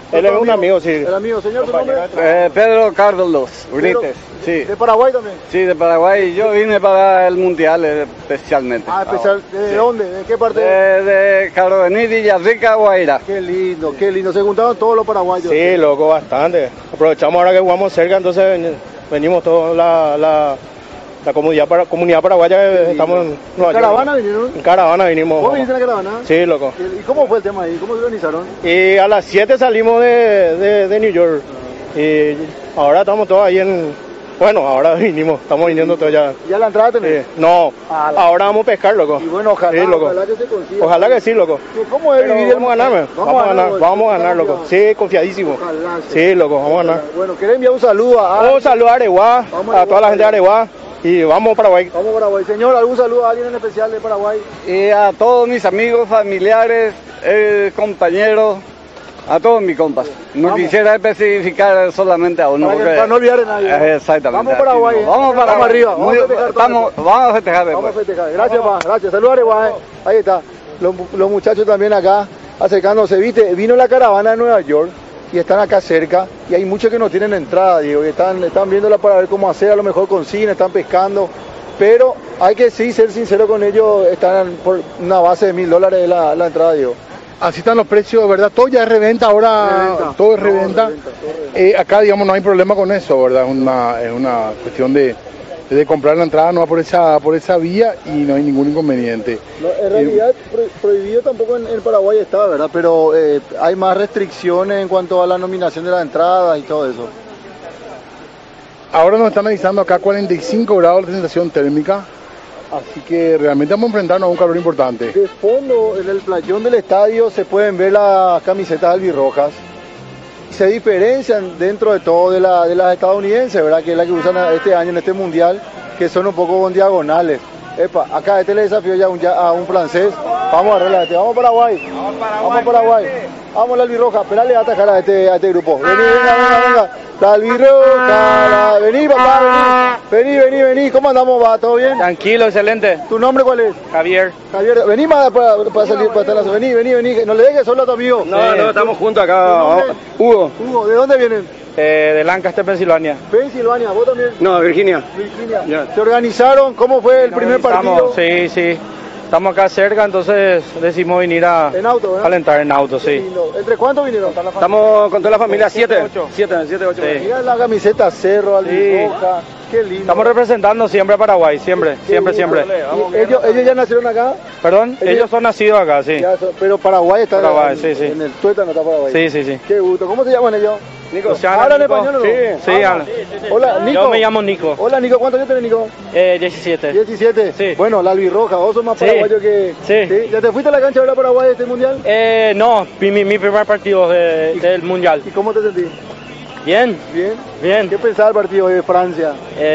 Speaker 3: Él es un amigo, sí. El amigo, señor, ¿tu nombre?
Speaker 18: Eh, Pedro Carlos Brites, sí.
Speaker 3: ¿De Paraguay también?
Speaker 18: Sí, de Paraguay. Yo vine para el Mundial especialmente.
Speaker 3: Ah, especial. ¿De sí. dónde? ¿De qué parte?
Speaker 18: De, de Caroní, Villarrica, Guaira.
Speaker 3: Qué lindo, qué lindo. ¿Se juntaron todos los paraguayos?
Speaker 14: Sí, loco, bastante. Aprovechamos ahora que jugamos cerca, entonces venimos todos la... la... La comunidad, para, comunidad paraguaya, sí, estamos en Nueva York.
Speaker 3: ¿En caravana vinieron?
Speaker 14: En caravana vinimos.
Speaker 3: ¿Vos viniste en la caravana?
Speaker 14: Sí, loco.
Speaker 3: ¿Y cómo fue el tema ahí? ¿Cómo se organizaron?
Speaker 14: Y a las siete salimos de, de, de New York. Y ahora estamos todos ahí en... Bueno, ahora vinimos, estamos viniendo todos ya.
Speaker 3: ¿Ya la entrada tenés?
Speaker 14: Sí. No, ah, la... ahora vamos a pescar, loco.
Speaker 3: Y bueno, ojalá,
Speaker 14: sí, loco.
Speaker 3: ojalá que se consiga.
Speaker 14: Ojalá que sí, loco.
Speaker 3: ¿Cómo es vivir?
Speaker 14: Vamos a ganar, vamos, vamos a ganar, ganar vamos a ganar, loco. Sí, confiadísimo. Ojalá, sí. sí, loco, vamos a ganar.
Speaker 3: Bueno, ¿querés enviar un saludo a...
Speaker 14: Un saludo a Areguá, a, a toda la gente de Areguá. Y vamos a Paraguay.
Speaker 3: Vamos a Paraguay. Señor, ¿algún saludo a alguien en especial de Paraguay?
Speaker 18: Y a todos mis amigos, familiares, eh, compañeros, a todos mis compas. No vamos. Quisiera especificar solamente a uno.
Speaker 3: Para,
Speaker 18: porque,
Speaker 3: que, para no olvidar a nadie.
Speaker 18: Eh, exactamente.
Speaker 3: Vamos a Paraguay.
Speaker 18: No. Vamos, para
Speaker 3: vamos arriba.
Speaker 18: Vamos, Muy, a festejar estamos, vamos a festejar después.
Speaker 3: Vamos a festejar. Gracias, pa. Gracias. Saludos a Areguá. Ahí está. Los, los muchachos también acá acercándose. ¿Viste? Vino la caravana de Nueva York. Y están acá cerca, y hay muchos que no tienen entrada, Diego, y están, están viéndola para ver cómo hacer, a lo mejor consiguen, están pescando, pero hay que sí ser sincero con ellos, están por una base de mil dólares la, la entrada, Diego.
Speaker 2: Así están los precios, ¿verdad? Todo ya es reventa, ahora reventa. todo es reventa. No, reventa, todo reventa. Eh, acá, digamos, no hay problema con eso, ¿verdad? Es una, es una cuestión de, de comprar la entrada no va por esa, por esa vía y no hay ningún inconveniente.
Speaker 3: No, en realidad, pro, prohibido tampoco en, en Paraguay está, ¿verdad? Pero eh, hay más restricciones en cuanto a la nominación de las entradas y todo eso.
Speaker 2: Ahora nos están avisando acá cuarenta y cinco grados de sensación térmica, así que realmente vamos a enfrentarnos a un calor importante.
Speaker 3: De fondo, en el playón del estadio, se pueden ver las camisetas albirrojas. Se diferencian dentro de todo de, la, de las estadounidenses, ¿verdad? Que es la que usan este año en este mundial, que son un poco con diagonales. Epa, acá este le desafío ya a un, ya a un francés. Vamos a arreglar este. Vamos a Paraguay. Vamos a Paraguay. Vamos a Paraguay. Vamos a la albirroja. Esperale a atacar a este, a este grupo. Vení, venga, venga, venga. La albirroja. La... Vení, papá, vení. Vení, vení, vení. ¿Cómo andamos, va? ¿Todo bien?
Speaker 15: Tranquilo, excelente.
Speaker 3: ¿Tu nombre cuál es?
Speaker 15: Javier.
Speaker 3: Javier, vení más para, para salir, para estar la... Vení, vení, vení. No le dejes solo a tu amigo.
Speaker 15: No, sí. no, estamos juntos acá.
Speaker 3: Hugo. Hugo, ¿de dónde vienen?
Speaker 15: Eh, de Lancaster, Pensilvania.
Speaker 3: Pensilvania, ¿vos también?
Speaker 15: No, Virginia.
Speaker 3: Virginia. Yeah. ¿Se organizaron? ¿Cómo fue el primer partido?
Speaker 15: Sí, sí. Estamos acá cerca, entonces decidimos venir a
Speaker 3: en auto, ¿verdad?
Speaker 15: Calentar en auto, sí.
Speaker 3: Lindo. ¿Entre cuántos vinieron?
Speaker 15: Estamos con toda la familia, siete. Siete, siete, siete, ocho.
Speaker 3: Sí. Mira la camiseta Cerro, albirroja. Sí. Qué lindo.
Speaker 15: Estamos representando siempre a Paraguay, siempre,
Speaker 3: Qué
Speaker 15: siempre,
Speaker 3: lindo.
Speaker 15: siempre.
Speaker 3: ¿Ellos, ¿Ellos ya nacieron acá?
Speaker 15: Perdón, ellos, ellos son nacidos acá, sí.
Speaker 3: Son, pero Paraguay está
Speaker 15: Paraguay,
Speaker 3: en,
Speaker 15: sí, sí.
Speaker 3: en el tuétano está Paraguay.
Speaker 15: Sí, sí, sí.
Speaker 3: Qué gusto. ¿Cómo se llaman ellos?
Speaker 15: Nico.
Speaker 3: ¿Hablan español o no?
Speaker 15: Sí, sí,
Speaker 3: ah,
Speaker 15: hablan.
Speaker 3: Sí, sí, sí. Hola, Nico.
Speaker 15: Yo me llamo Nico.
Speaker 3: Hola, Nico. ¿Cuántos años tenés, Nico?
Speaker 15: Eh, diecisiete.
Speaker 3: diecisiete.
Speaker 15: Sí.
Speaker 3: Bueno, la albirroja. ¿Vos sos más
Speaker 15: sí.
Speaker 3: paraguayo que...?
Speaker 15: Sí.
Speaker 3: sí. ¿Ya te fuiste a la cancha de la Paraguay de este mundial?
Speaker 15: Eh, no. Mi, mi primer partido de, del mundial.
Speaker 3: ¿Y cómo te sentís?
Speaker 15: Bien.
Speaker 3: Bien.
Speaker 15: Bien.
Speaker 3: ¿Qué pensás del partido de Francia?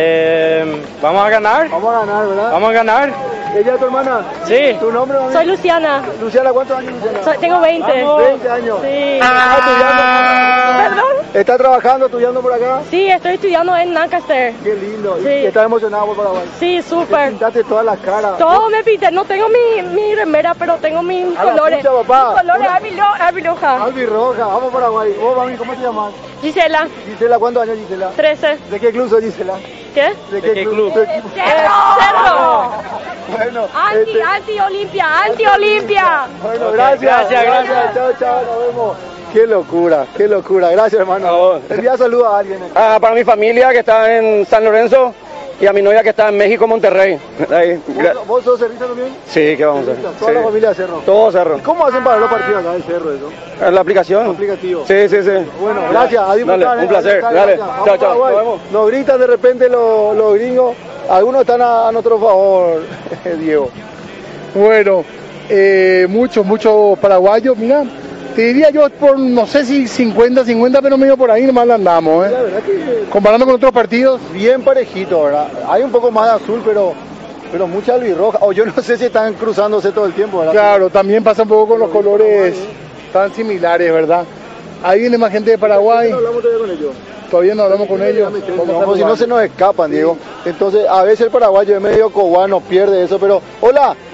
Speaker 15: Eh, ¿Vamos a ganar?
Speaker 3: Vamos a ganar, ¿verdad?
Speaker 15: Vamos a ganar.
Speaker 3: ¿Ella es tu hermana?
Speaker 15: Sí.
Speaker 3: ¿Tu nombre, mami?
Speaker 6: Soy Luciana.
Speaker 3: Luciana, ¿cuántos años, Luciana?
Speaker 6: Soy, tengo veinte.
Speaker 3: Vamos. veinte años.
Speaker 6: Sí.
Speaker 3: ¿Estás estudiando?
Speaker 6: ¿Perdón?
Speaker 3: ¿Estás trabajando, estudiando por acá?
Speaker 6: Sí, estoy estudiando en Lancaster.
Speaker 3: Qué lindo.
Speaker 6: Sí.
Speaker 3: ¿Y estás emocionado por Paraguay?
Speaker 6: Sí, súper.
Speaker 3: Te pintaste todas las caras.
Speaker 6: Todo me pinté. No tengo mi, mi remera, pero tengo mis
Speaker 3: a
Speaker 6: colores.
Speaker 3: La pucha, papá.
Speaker 6: Mis colores albirroja.
Speaker 3: Albirroja. Vamos a Paraguay. ¿Vos, mami, cómo te llamas?
Speaker 6: Gisela.
Speaker 3: Gisela, ¿cuántos años, Gisela?
Speaker 6: trece.
Speaker 3: ¿De qué club sos, Gisela?
Speaker 6: ¿Qué?
Speaker 3: ¿De qué,
Speaker 15: ¿De qué
Speaker 3: club?
Speaker 15: club?
Speaker 6: ¡Cerro! ¡Cerro!
Speaker 3: Bueno,
Speaker 6: anti,
Speaker 3: este...
Speaker 6: anti Olimpia, anti Olimpia.
Speaker 3: Bueno,
Speaker 15: okay,
Speaker 3: gracias,
Speaker 15: gracias,
Speaker 3: gracias.
Speaker 15: gracias.
Speaker 3: Chao, chao, nos vemos. Qué locura, qué locura. Gracias, hermano. Envía saludos a alguien.
Speaker 15: Ah, para mi familia que está en San Lorenzo y a mi novia que está en México, Monterrey. Ahí.
Speaker 3: ¿Vos, ¿Vos sos cerrito también?
Speaker 15: Sí, ¿qué vamos a hacer?
Speaker 3: Toda
Speaker 15: sí.
Speaker 3: la familia de Cerro.
Speaker 15: Todo Cerro.
Speaker 3: ¿Y cómo hacen para los partidos acá del Cerro eso?
Speaker 15: ¿La aplicación?
Speaker 3: ¿El aplicativo?
Speaker 15: Sí, sí, sí.
Speaker 3: Bueno, gracias. A disfrutar,
Speaker 15: Dale,
Speaker 3: eh,
Speaker 15: un placer. Dale, chao, chao. Nos vemos.
Speaker 3: Nos gritan de repente los, los gringos. Algunos están a, a nuestro favor, Diego.
Speaker 2: Bueno, eh, muchos, muchos paraguayos, mira. Te diría yo por, no sé si cincuenta, cincuenta, pero medio por ahí nomás la andamos, ¿eh?
Speaker 3: La verdad que,
Speaker 2: comparando con otros partidos.
Speaker 3: Bien parejito, ¿verdad? Hay un poco más de azul, pero pero mucha albirroja. O yo no sé si están cruzándose todo el tiempo, ¿verdad?
Speaker 2: Claro, también pasa un poco con los colores tan similares, ¿verdad? Ahí viene más gente de Paraguay.
Speaker 3: No hablamos todavía con ellos.
Speaker 2: Todavía no hablamos con ellos.
Speaker 3: Como si no se nos escapan, Diego. Entonces, a veces el paraguayo es medio cobano, pierde eso, pero... Hola,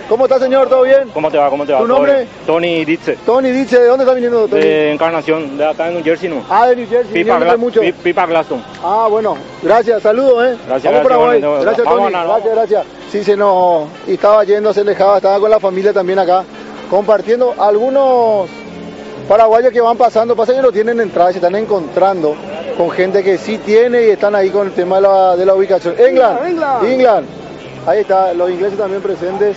Speaker 3: ¿Cómo está, señor? ¿Todo bien?
Speaker 19: ¿Cómo te va? ¿Cómo te va?
Speaker 3: ¿Tu nombre?
Speaker 19: Tony Ditze.
Speaker 3: Tony Ditze, ¿de dónde está viniendo, Tony?
Speaker 19: De Encarnación, de acá en New Jersey, ¿no?
Speaker 3: Ah, de New Jersey.
Speaker 19: Pipa, Gla
Speaker 3: mucho.
Speaker 19: Pipa Glaston.
Speaker 3: Ah, bueno. Gracias, saludos, ¿eh?
Speaker 19: Gracias,
Speaker 3: Vamos
Speaker 19: gracias.
Speaker 3: Paraguay.
Speaker 19: Bueno,
Speaker 3: gracias,
Speaker 19: vamos
Speaker 3: Tony.
Speaker 19: a ganar,
Speaker 3: gracias, gracias. Sí, se nos... Y estaba yendo, se alejaba, estaba con la familia también acá, compartiendo algunos paraguayos que van pasando. Pasa que no tienen entrada, se están encontrando con gente que sí tiene y están ahí con el tema de la, de la ubicación. England, England. England. Ahí está, los ingleses también presentes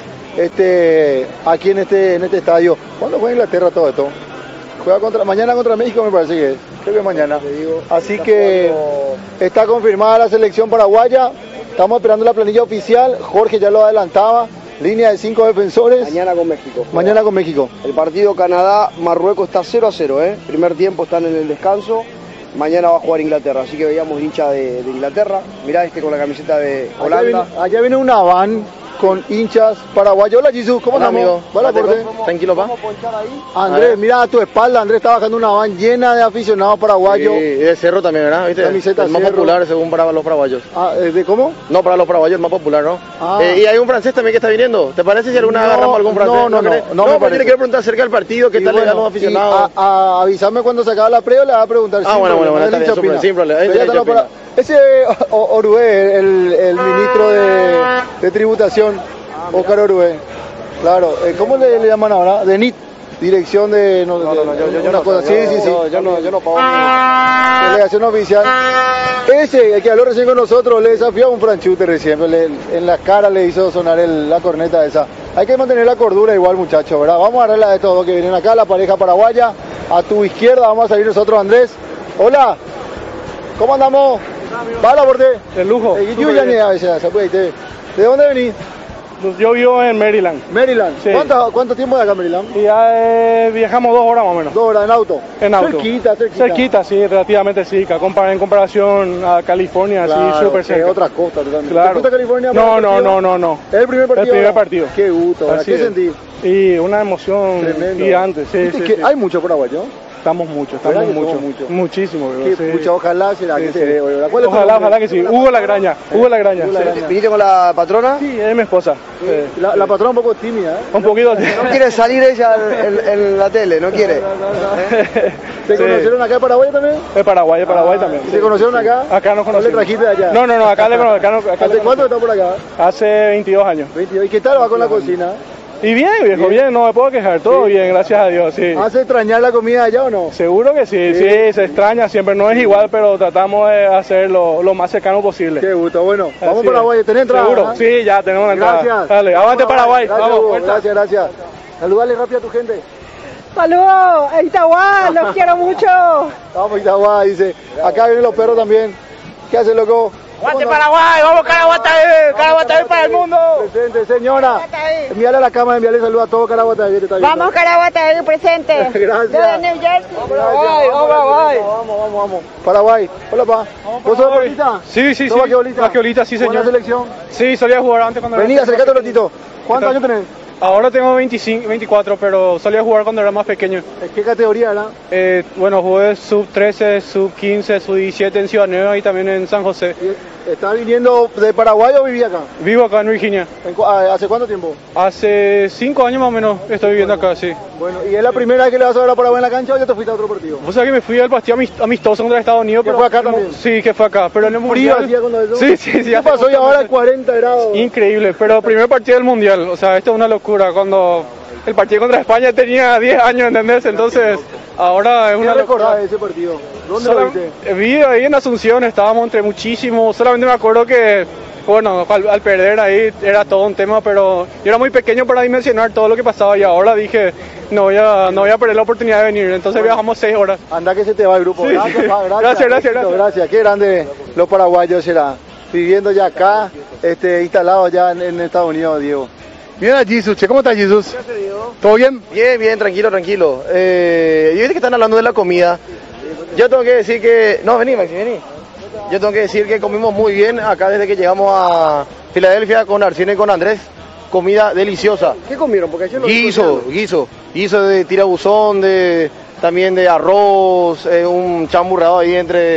Speaker 3: este, aquí en este, en este estadio. ¿Cuándo juega Inglaterra todo esto? Juega contra, mañana contra México, me parece que es. Creo que mañana. Así que está confirmada la selección paraguaya. Estamos esperando la planilla oficial. Jorge ya lo adelantaba. Línea de cinco defensores.
Speaker 1: Mañana con México.
Speaker 3: Mañana con México.
Speaker 1: El partido Canadá-Marruecos está cero a cero, ¿eh? Primer tiempo están en el descanso. Mañana va a jugar Inglaterra, así que veíamos hincha de, de Inglaterra. Mirá este con la camiseta de Holanda.
Speaker 3: Allá viene, allá viene una van con hinchas paraguayos. Hola, Jesús, ¿cómo estamos?
Speaker 20: Amigo.
Speaker 3: Hola, porte.
Speaker 20: Tranquilo, pa.
Speaker 3: Andrés, mira a tu espalda. Andrés está bajando una van llena de aficionados paraguayos.
Speaker 20: Sí, y de Cerro también, ¿verdad? ¿Viste?
Speaker 3: Camiseta
Speaker 20: el más
Speaker 3: Cerro.
Speaker 20: popular según para los paraguayos.
Speaker 3: Ah, ¿de cómo?
Speaker 20: No, para los paraguayos el más popular, ¿no?
Speaker 3: Ah.
Speaker 20: Eh, y hay un francés también que está viniendo. ¿Te parece si alguna
Speaker 3: No,
Speaker 20: agarramos algún francés?
Speaker 3: no, no, no,
Speaker 20: crees?
Speaker 3: no
Speaker 20: No,
Speaker 3: me
Speaker 20: porque
Speaker 3: parece.
Speaker 20: le quiero preguntar acerca del partido, qué
Speaker 3: Y
Speaker 20: tal le
Speaker 3: bueno,
Speaker 20: dan los aficionados.
Speaker 3: y a- a- avisarme cuando se acaba la previa, le va a preguntar.
Speaker 20: Ah,
Speaker 3: sin
Speaker 20: bueno, bueno,
Speaker 3: problema,
Speaker 20: bueno, está
Speaker 3: él
Speaker 20: bien,
Speaker 3: se opina.
Speaker 20: súper, sin problema,
Speaker 3: Pero
Speaker 20: él
Speaker 3: ya
Speaker 20: se
Speaker 3: está
Speaker 20: opina.
Speaker 3: para- Ese O- Orué, el, el ministro de, de tributación, Óscar Orué. Claro, eh, ¿cómo le, le llaman ahora? De N I T, dirección de... No, no, no, yo, yo,
Speaker 1: una
Speaker 3: no,
Speaker 1: cosa,
Speaker 3: sí,
Speaker 1: yo-
Speaker 3: sí, sí.
Speaker 1: yo- yo no- yo no pago mi-
Speaker 3: Delegación oficial. Ese, el que habló recién con nosotros, le desafió a un franchute recién, le- en la cara le hizo sonar el- la corneta esa. Hay que mantener la cordura igual, muchachos, ¿verdad? Vamos a agarrarla de estos dos que vienen acá, la pareja paraguaya. A tu izquierda vamos a salir nosotros, Andrés. Hola, ¿cómo andamos? ¿Vale, porte?
Speaker 13: De lujo.
Speaker 3: Eh, yo ya ni a veces, ¿se puede? ¿De dónde venís?
Speaker 13: Yo vivo en Maryland.
Speaker 3: Maryland.
Speaker 13: Sí.
Speaker 3: ¿Cuánto, ¿Cuánto tiempo de acá, Maryland?
Speaker 13: Y ya eh, viajamos dos horas más o menos.
Speaker 3: Dos horas en auto.
Speaker 13: En auto.
Speaker 3: Cerquita, cerquita.
Speaker 13: Cerquita, sí, relativamente cerca. Compar- en comparación a California,
Speaker 3: Claro,
Speaker 13: sí, súper
Speaker 3: que
Speaker 13: cerca.
Speaker 3: es otra costa totalmente.
Speaker 13: Claro.
Speaker 3: ¿Te fuiste a California para
Speaker 13: No,
Speaker 3: el
Speaker 13: no,
Speaker 3: partido?
Speaker 13: no, no, no.
Speaker 3: ¿Es el primer partido?
Speaker 13: El primer
Speaker 3: ahora?
Speaker 13: partido.
Speaker 3: Qué gusto, ¿verdad?
Speaker 13: Así
Speaker 3: ¿Qué
Speaker 13: es.
Speaker 3: sentís?
Speaker 13: Y una emoción
Speaker 3: Tremendo.
Speaker 13: gigante, sí,
Speaker 3: ¿Viste
Speaker 13: sí,
Speaker 3: que
Speaker 13: sí.
Speaker 3: hay mucho paraguayos?
Speaker 13: Estamos mucho,
Speaker 3: ¿Verdad
Speaker 13: estamos
Speaker 3: que
Speaker 13: mucho,
Speaker 3: somos muchos?
Speaker 13: muchísimo, bro,
Speaker 3: Qué
Speaker 13: sí.
Speaker 3: pucha, ojalá será
Speaker 13: Sí,
Speaker 3: que
Speaker 13: sí.
Speaker 3: se dé, ¿verdad? ¿Cuál es tu
Speaker 13: Ojalá,
Speaker 3: nombre?
Speaker 13: ojalá que sí. Hugo Lagraña, Hugo Lagraña.
Speaker 3: Hugo
Speaker 13: sí.
Speaker 3: Lagraña.
Speaker 1: ¿Viniste con la patrona?
Speaker 13: Sí, es mi esposa. Sí.
Speaker 3: La, la patrona un poco tímida, ¿eh?
Speaker 13: Un poquito.
Speaker 1: No quiere salir ella en, en la tele, no quiere.
Speaker 3: ¿Se
Speaker 13: Sí.
Speaker 3: conocieron acá en Paraguay también?
Speaker 13: De Paraguay, de Paraguay
Speaker 3: Ah,
Speaker 13: también.
Speaker 3: ¿y se conocieron acá?
Speaker 13: Acá nos
Speaker 3: ¿O
Speaker 13: conocimos.
Speaker 3: le trajiste de allá?
Speaker 13: No, no, no, acá le conozco. Acá, no- acá
Speaker 3: ¿Hace
Speaker 13: le
Speaker 3: cuánto está por acá?
Speaker 13: Hace veintidós años.
Speaker 3: veintidós. ¿Y qué tal va con la cocina?
Speaker 13: Y bien, viejo, bien, no me puedo quejar. Todo bien, gracias a Dios, sí.
Speaker 3: ¿Hace extrañar la comida allá o no?
Speaker 13: Seguro que sí, sí, se extraña, siempre no es igual, pero tratamos de hacerlo lo más cercano posible.
Speaker 3: Qué gusto, bueno, vamos
Speaker 13: Así
Speaker 3: a Paraguay,
Speaker 13: es.
Speaker 3: ¿tenés entrada?
Speaker 13: Seguro,
Speaker 3: ¿Ah?
Speaker 13: sí, ya tenemos la entrada.
Speaker 3: Gracias.
Speaker 13: Dale, avante Paraguay,
Speaker 3: Gracias,
Speaker 13: vamos,
Speaker 3: Hugo,
Speaker 13: fuerza.
Speaker 3: gracias, gracias. Saludale rápido a tu gente.
Speaker 21: Saludos, Itaguá, los quiero mucho.
Speaker 3: Vamos, Itagua, dice. Acá vienen los perros también. ¿Qué hace, loco?
Speaker 11: ¡Aguante Paraguay! ¡Vamos Caraguatay! ¡Caraguatay para el mundo!
Speaker 3: Presente, señora. Envíale a la cámara, envíale saludos a todo Caraguatay. que te está viendo.
Speaker 21: Vamos, Caraguatay, presente.
Speaker 3: Gracias.
Speaker 21: Desde New Jersey.
Speaker 3: Paraguay, vamos, Paraguay. Vamos, vamos, vamos. Paraguay. Hola, pa. ¿Vos sos bolita?
Speaker 13: Sí, sí, sí.
Speaker 3: ¿Sos basquetbolista?
Speaker 13: Basquetbolista, sí, señor.
Speaker 3: ¿Buena selección?
Speaker 13: Sí, solía jugar antes cuando
Speaker 3: Vení,
Speaker 13: era
Speaker 3: acércate un ratito. ¿Cuántos años tenés?
Speaker 13: Ahora tengo veinticinco, veinticuatro, pero solía jugar cuando era más pequeño.
Speaker 3: ¿En qué categoría era?
Speaker 13: Eh, bueno, jugué sub trece, sub quince, sub diecisiete en Ciudad Nueva y también en San José.
Speaker 3: ¿Estás viniendo de Paraguay o vivís acá?
Speaker 13: Vivo acá en Virginia.
Speaker 3: ¿En cu- ah, ¿Hace cuánto tiempo?
Speaker 13: Hace cinco años más o menos estoy viviendo acá, sí.
Speaker 3: Bueno, ¿y es la primera vez que le vas a ver a Paraguay en la cancha o ya te fuiste a otro partido?
Speaker 13: Vos sabés que me fui al partido amist- amistoso contra Estados Unidos.
Speaker 3: ¿Que
Speaker 13: pero
Speaker 3: fue acá también?
Speaker 13: Sí, que fue acá. Pero en el
Speaker 3: ¿Frío
Speaker 13: mundial.
Speaker 3: hacía cuando eso?
Speaker 13: Sí, sí, sí.
Speaker 3: ¿Qué
Speaker 13: hace
Speaker 3: pasó y ahora hay
Speaker 13: justamente-
Speaker 3: cuarenta grados?
Speaker 13: Increíble, pero primer partido del mundial. O sea, esto es una locura. Cuando el partido contra España tenía diez años, ¿entendés? Entonces, ahora es
Speaker 3: ¿Qué
Speaker 13: una
Speaker 3: recordás
Speaker 13: locura.
Speaker 3: de ese partido? ¿Dónde lo
Speaker 13: Sola-
Speaker 3: viste?
Speaker 13: Vi ahí en Asunción, estábamos entre muchísimos. Solamente me acuerdo que, bueno, al, al perder ahí era todo un tema, pero yo era muy pequeño para dimensionar todo lo que pasaba y ahora dije, no voy a, no voy a perder la oportunidad de venir. Entonces viajamos seis horas.
Speaker 3: Anda que se te va el grupo.
Speaker 13: Sí.
Speaker 3: Gracias, pa, gracias.
Speaker 13: Gracias, gracias,
Speaker 3: Éxito,
Speaker 13: gracias.
Speaker 3: gracias. Qué grande los paraguayos será. Viviendo ya acá, este, instalados ya en, en Estados Unidos, Diego.
Speaker 2: Mira, Jesús, che, ¿cómo estás, Jesús? ¿Todo bien?
Speaker 20: Bien, bien, tranquilo, tranquilo. Eh, y viste que están hablando de la comida. Yo tengo que decir que... No, vení, Maxi, vení. Yo tengo que decir que comimos muy bien acá desde que llegamos a Filadelfia con Arcina y con Andrés. Comida deliciosa.
Speaker 1: ¿Qué comieron? Porque ayer lo
Speaker 20: Guiso, guiso. Guiso de tirabuzón, de, también de arroz, eh, un chamburrado ahí entre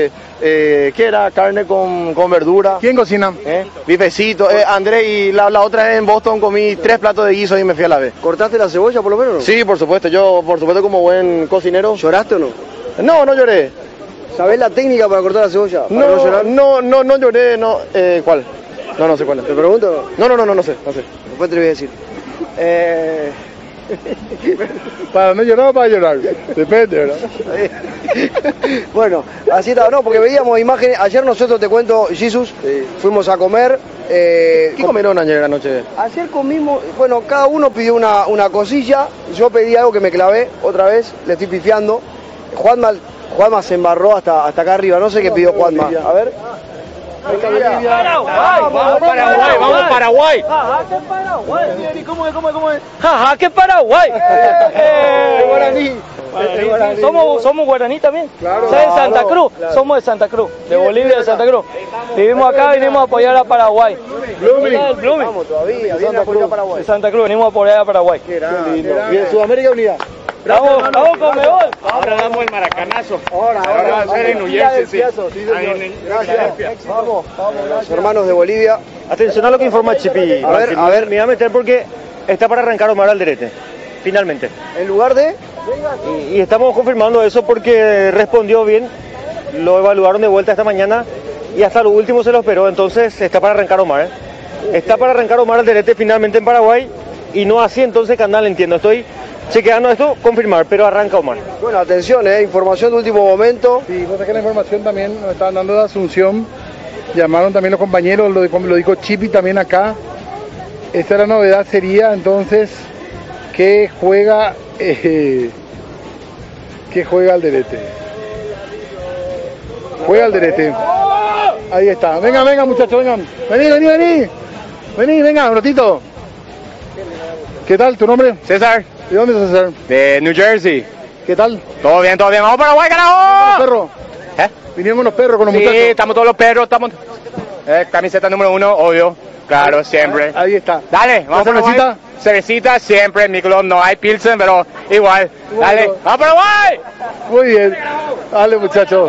Speaker 20: Eh, ¿Qué era? Carne con, con verdura.
Speaker 2: ¿Quién cocina?
Speaker 20: ¿Eh? Bifecito. Eh, Andrés, y la, la otra vez en Boston comí tres platos de guiso y me fui a la vez.
Speaker 1: ¿Cortaste la cebolla por lo menos? No?
Speaker 20: Sí, por supuesto. Yo, por supuesto, como buen cocinero.
Speaker 1: ¿Lloraste o no?
Speaker 20: No, no lloré.
Speaker 1: ¿Sabés la técnica para cortar la cebolla?
Speaker 20: No, no, llorar? no, no, no lloré. No. Eh, ¿Cuál? No, no sé cuál es.
Speaker 1: ¿Te pregunto?
Speaker 20: No, no, no, no, no sé. No sé.
Speaker 1: Después te lo voy a decir.
Speaker 20: Eh...
Speaker 2: ¿Para no llorar o para llorar? Depende, ¿verdad?
Speaker 1: Bueno, así estaba, no, porque veíamos imágenes. Ayer nosotros, te cuento, Jesús, sí. fuimos a comer. Eh,
Speaker 20: ¿Qué comieron ayer anoche?
Speaker 1: Ayer comimos, bueno, cada uno pidió una, una cosilla. Yo pedí algo que me clavé otra vez, le estoy pifiando. Juanma, Juanma se embarró hasta, hasta acá arriba, no sé qué pidió Juanma. A ver.
Speaker 11: Paraguay, vamos Paraguay, vamos Paraguay. Jaja, que Paraguay. ¿Cómo es, cómo es, cómo es? Jaja, que Paraguay. Eh, guaraní. Guaraní. Somos, somos guaraní también. Claro. ¿Sabes? De Santa Cruz. Claro. Somos de Santa Cruz, de Bolivia, de Santa Cruz. Vivimos acá, venimos a apoyar a Paraguay.
Speaker 1: Blooming. Blooming. Vamos todavía, viene a apoyar a Paraguay.
Speaker 11: De Santa Cruz, venimos a apoyar a Paraguay.
Speaker 1: Qué lindo. Bien, Sudamérica Unida.
Speaker 11: Vamos, vamos con Mebol.
Speaker 19: Ahora damos el maracanazo.
Speaker 1: Ahora, ahora va a ser en New Jersey. Sí. Gracias. Vamos, vamos, gracias. Hermanos de Bolivia.
Speaker 4: Atención a lo que informa Chipi.
Speaker 1: A ver, a ver.
Speaker 4: Me voy a meter porque está para arrancar Omar Alderete. Finalmente.
Speaker 1: En lugar de.
Speaker 4: Y, y estamos confirmando eso porque respondió bien. Lo evaluaron de vuelta esta mañana y hasta lo último se lo esperó. Entonces está para arrancar Omar. ¿eh? Está para arrancar Omar Alderete finalmente en Paraguay. Y no así entonces Canal, entiendo. Estoy chequeando esto, confirmar, pero arranca Omar.
Speaker 1: Bueno, atención, eh, información de último momento.
Speaker 2: Sí, vos sabés que la información también nos estaban dando de Asunción. Llamaron también los compañeros, lo, lo dijo Chipi también acá. Esta la novedad sería entonces que juega eh, que juega Alderete. Juega Alderete. Ahí está. Venga, venga muchachos, vengan. Vení, vení, vení. Vení, venga, un ratito. ¿Qué tal? ¿Tu nombre?
Speaker 5: César.
Speaker 2: ¿De dónde es César?
Speaker 5: De New Jersey.
Speaker 2: ¿Qué tal?
Speaker 5: Todo bien, todo bien. ¡Vamos para Paraguay, carajo!
Speaker 2: ¿Los perros?
Speaker 5: ¿Eh?
Speaker 2: ¿Vinieron con los perros, con los
Speaker 5: sí,
Speaker 2: muchachos?
Speaker 5: Sí, estamos todos los perros, estamos... Eh, camiseta número uno, obvio. Claro,
Speaker 2: ahí,
Speaker 5: siempre.
Speaker 2: Ahí está.
Speaker 5: Dale, vamos a
Speaker 2: cervecita.
Speaker 5: Cervecita siempre, mi club no hay Pilsen, pero igual. Bueno. Dale, ¡vamos para Paraguay!
Speaker 2: Muy bien. Dale, muchachos.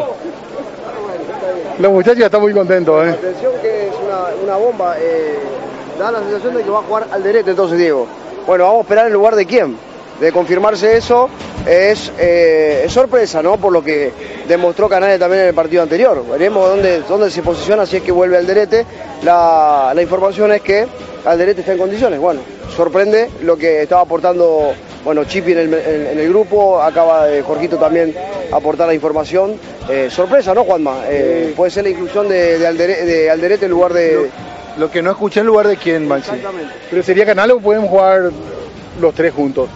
Speaker 2: Los muchachos ya están muy contentos, ¿eh?
Speaker 1: Atención que es una, una bomba. Eh, da la sensación de que va a jugar Alderete entonces, Diego. Bueno, vamos a esperar en lugar de quién. De confirmarse eso, es, eh, es sorpresa, ¿no? Por lo que demostró Canales también en el partido anterior. Veremos dónde, dónde se posiciona si es que vuelve Alderete. La, la información es que Alderete está en condiciones. Bueno, sorprende lo que estaba aportando, bueno, Chipi en el, en, en el grupo. Acaba de Jorgito también aportar la información. Eh, sorpresa, ¿no, Juanma? Eh, sí. Puede ser la inclusión de, de, Alderete, de Alderete en lugar de...
Speaker 3: Lo que no escuché en lugar de quién, Maxi.
Speaker 1: Exactamente.
Speaker 2: ¿Pero sería Canales o pueden jugar los tres juntos?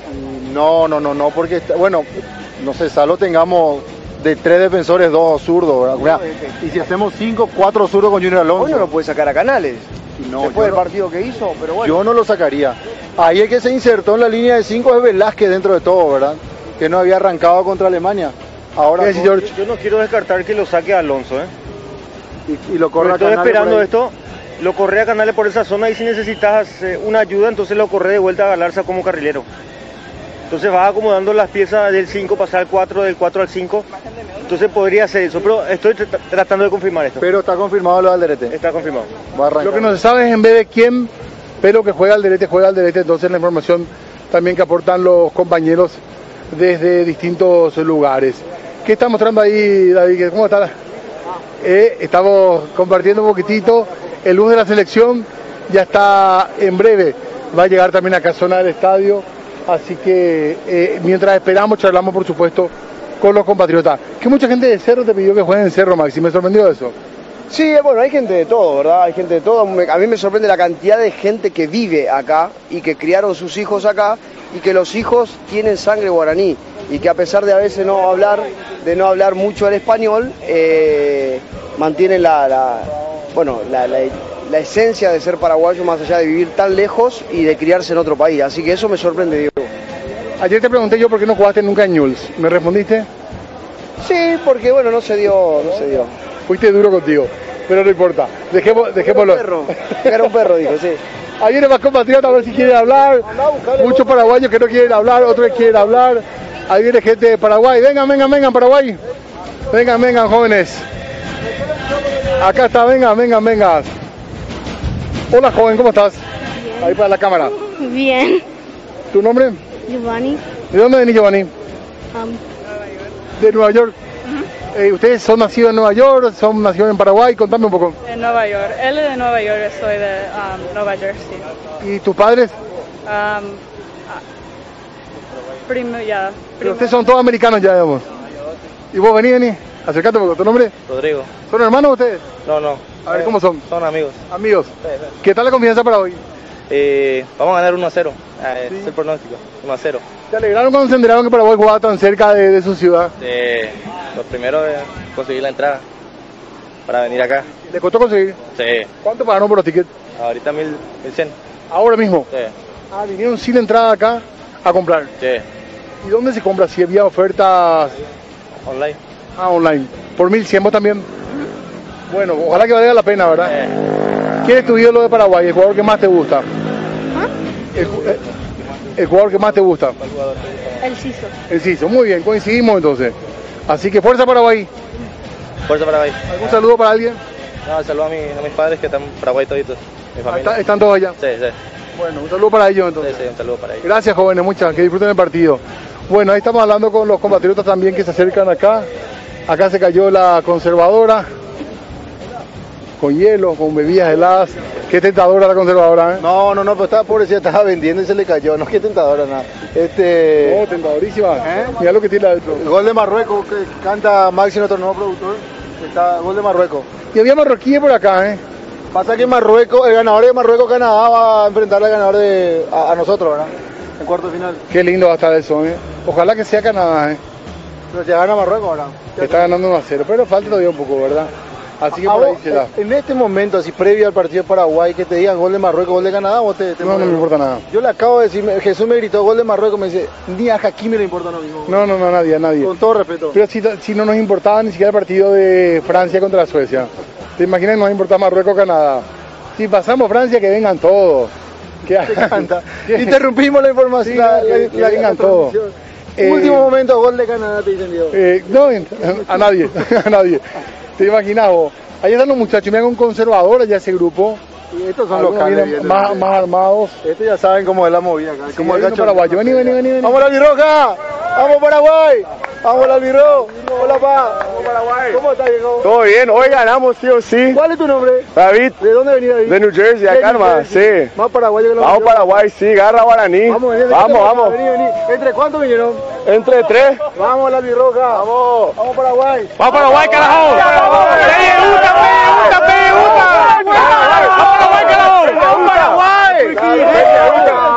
Speaker 3: No, no, no, no, porque, bueno, no sé, salvo tengamos de tres defensores, dos zurdos, ¿verdad? Y si hacemos cinco, cuatro zurdos con Junior Alonso.
Speaker 1: Hoy no lo puede sacar a Canales,
Speaker 3: no,
Speaker 1: después del
Speaker 3: no,
Speaker 1: partido que hizo, pero bueno.
Speaker 3: Yo no lo sacaría. Ahí el que se insertó en la línea de cinco es Velázquez dentro de todo, ¿verdad? Que no había arrancado contra Alemania. Ahora,
Speaker 4: con... yo, yo no quiero descartar que lo saque a Alonso, ¿eh?
Speaker 3: Y, y lo corre a
Speaker 4: Estoy
Speaker 3: Canales
Speaker 4: esperando esto. Lo corre a Canales por esa zona y si necesitas eh, una ayuda, entonces lo corre de vuelta a Galarza como carrilero. Entonces vas acomodando las piezas del cinco, pasar al cuatro, del cuatro al cinco. Entonces podría ser eso, pero estoy tr tratando de confirmar esto.
Speaker 3: Pero está confirmado lo de Alderete.
Speaker 4: Está confirmado.
Speaker 2: Lo que no se sabe es en vez de quién, pero que juega Alderete, juega Alderete. Entonces la información también que aportan los compañeros desde distintos lugares. ¿Qué está mostrando ahí, David? ¿Cómo está? Eh, estamos compartiendo un poquitito. El luz de la selección ya está en breve. Va a llegar también a Casona del estadio. Así que eh, mientras esperamos, charlamos por supuesto con los compatriotas. Que mucha gente de Cerro te pidió que jueguen en Cerro, Maxi. ¿Me sorprendió eso?
Speaker 1: Sí, bueno, hay gente de todo, ¿verdad? Hay gente de todo. A mí me sorprende la cantidad de gente que vive acá y que criaron sus hijos acá y que los hijos tienen sangre guaraní y que a pesar de a veces no hablar, de no hablar mucho el español, eh, mantienen la, la bueno, la, la, la esencia de ser paraguayo más allá de vivir tan lejos y de criarse en otro país. Así que eso me sorprende, Diego.
Speaker 2: Ayer te pregunté yo por qué no jugaste nunca en Newell's. ¿Me respondiste?
Speaker 1: Sí, porque bueno, no se dio, no se dio.
Speaker 2: Fuiste duro contigo, pero no importa. Dejemos, dejémoslo.
Speaker 1: Era un perro, era un perro, dijo, sí.
Speaker 2: Ahí viene más compatriota a ver si quieren hablar. Muchos paraguayos que no quieren hablar, otros que quieren hablar. Ahí viene gente de Paraguay. Vengan, vengan, vengan, Paraguay. Vengan, vengan, jóvenes. Acá está, venga, venga, venga. Hola, joven, ¿cómo estás? Bien. Ahí para la cámara.
Speaker 7: Bien.
Speaker 2: ¿Tu nombre?
Speaker 7: Giovanni.
Speaker 2: ¿De dónde venís, Giovanni?
Speaker 7: Um,
Speaker 2: de Nueva York. Uh-huh. eh, ¿Ustedes son nacidos en Nueva York? ¿Son nacidos en Paraguay? Contame un poco.
Speaker 22: En Nueva York. Él es de Nueva York, soy de um, Nueva Jersey.
Speaker 2: ¿Y tus padres?
Speaker 22: Um, primo, ya.
Speaker 2: Pero ustedes son todos americanos ya, digamos. ¿Y vos venís, venís? Acercate un poco. ¿Tu nombre?
Speaker 23: Rodrigo.
Speaker 2: ¿Son hermanos ustedes?
Speaker 23: No, no.
Speaker 2: A ver, ¿cómo son?
Speaker 23: Son amigos.
Speaker 2: Amigos.
Speaker 23: Sí, sí.
Speaker 2: ¿Qué tal la confianza para hoy?
Speaker 23: Eh, vamos a ganar uno a cero. Eh, sí. Es el pronóstico. uno a cero.
Speaker 2: ¿Se alegraron cuando se enteraron que Paraguay jugaba tan cerca de, de su ciudad?
Speaker 23: Eh, lo primero es conseguir la entrada para venir acá.
Speaker 2: ¿Le costó conseguir?
Speaker 23: Sí.
Speaker 2: ¿Cuánto pagaron por los tickets?
Speaker 23: Ahorita mil, mil cien.
Speaker 2: ¿Ahora mismo?
Speaker 23: Sí.
Speaker 2: Ah, vinieron sin entrada acá a comprar.
Speaker 23: Sí.
Speaker 2: ¿Y dónde se compra? Si había ofertas...
Speaker 23: Online.
Speaker 2: Ah, online. ¿Por mil cien vos también? Bueno, ojalá que valga la pena, ¿verdad? Eh. ¿Quién es tu ídolo de Paraguay? ¿El jugador que más te gusta?
Speaker 7: ¿Ah?
Speaker 2: El, el, el jugador que más te gusta.
Speaker 7: El Ciso.
Speaker 2: El Ciso, muy bien, coincidimos entonces. Así que fuerza Paraguay.
Speaker 23: Fuerza Paraguay.
Speaker 2: ¿Algún saludo para alguien?
Speaker 23: No, saludo a, mi, a mis padres que están en Paraguay toditos. Mi familia.
Speaker 2: ¿Está, ¿Están todos allá?
Speaker 23: Sí, sí.
Speaker 2: Bueno, un saludo para ellos entonces.
Speaker 23: Sí, sí, un saludo para ellos.
Speaker 2: Gracias, jóvenes, muchas, que disfruten el partido. Bueno, ahí estamos hablando con los compatriotas también que se acercan acá. Acá se cayó la conservadora. Con hielo, con bebidas heladas. Qué tentadora la conservadora, ¿eh?
Speaker 3: No, no, no, pero estaba pobrecita, estaba vendiendo y se le cayó. No, qué tentadora, nada. Este...
Speaker 2: No, tentadorísima. ¿Eh? Mira lo que tiene adentro.
Speaker 3: El gol de Marruecos que canta Maxi, nuestro nuevo productor. Está gol de Marruecos.
Speaker 2: Y había marroquíes por acá, ¿eh?
Speaker 3: Pasa que Marruecos, el ganador de Marruecos-Canadá va a enfrentar al ganador de a, a nosotros, ¿verdad? En cuarto de final.
Speaker 2: Qué lindo va a estar eso, ¿eh? Ojalá que sea Canadá, ¿eh?
Speaker 3: Pero se gana Marruecos ahora.
Speaker 2: Está ganando uno a cero, pero falta todavía un poco, ¿verdad? Así que por ahí se da.
Speaker 3: En este momento, así previo al partido de Paraguay, que te digan gol de Marruecos, gol de Canadá, vos te... te
Speaker 2: no, no me importa nada.
Speaker 3: Yo le acabo de decir, Jesús me gritó gol de Marruecos, me dice, ni a Hakimi le importa lo mismo.
Speaker 2: No, no, no, a nadie, a nadie.
Speaker 3: Con todo respeto.
Speaker 2: Pero si, si no nos importaba ni siquiera el partido de Francia contra Suecia. ¿Te imaginas que nos importa Marruecos-Canadá? Si pasamos Francia, que vengan todos.
Speaker 3: ¿Qué canta? Interrumpimos la información.
Speaker 2: Sí, la, que, que la, vengan todos.
Speaker 3: Eh, Último momento, gol de Canadá, te dicen Dios.
Speaker 2: Eh, no, a nadie, a nadie. ¿Te imaginas vos? Ahí están los muchachos, me hago un conservador allá ese grupo.
Speaker 3: Y estos son los canes,
Speaker 2: más, más armados.
Speaker 3: Estos ya saben cómo es la movida acá.
Speaker 2: Sí, como el gacho paraguayo. Vení, vení, vení, vení.
Speaker 3: ¡Vamos la albirroja! ¡Vamos Paraguay! ¡Vamos la albirro! ¡Hola, pa! ¡Vamos Paraguay! ¿Cómo estás, viejo?
Speaker 24: Todo bien, hoy ganamos sí o sí.
Speaker 3: ¿Cuál es tu nombre?
Speaker 24: David.
Speaker 3: ¿De dónde venís, David?
Speaker 24: De New Jersey, acá nomás, sí.
Speaker 3: Más paraguayo que los
Speaker 24: Vamos Paraguay, sí, garra Guaraní.
Speaker 3: Vamos, vení,
Speaker 24: vamos. vamos.
Speaker 3: Vení, vení. ¿Entre cuántos vinieron?
Speaker 24: Entre tres.
Speaker 3: Vamos la albirroja. Vamos. Vamos Paraguay.
Speaker 24: Vamos Paraguay, carajo.
Speaker 3: ¡Vamos Paraguay!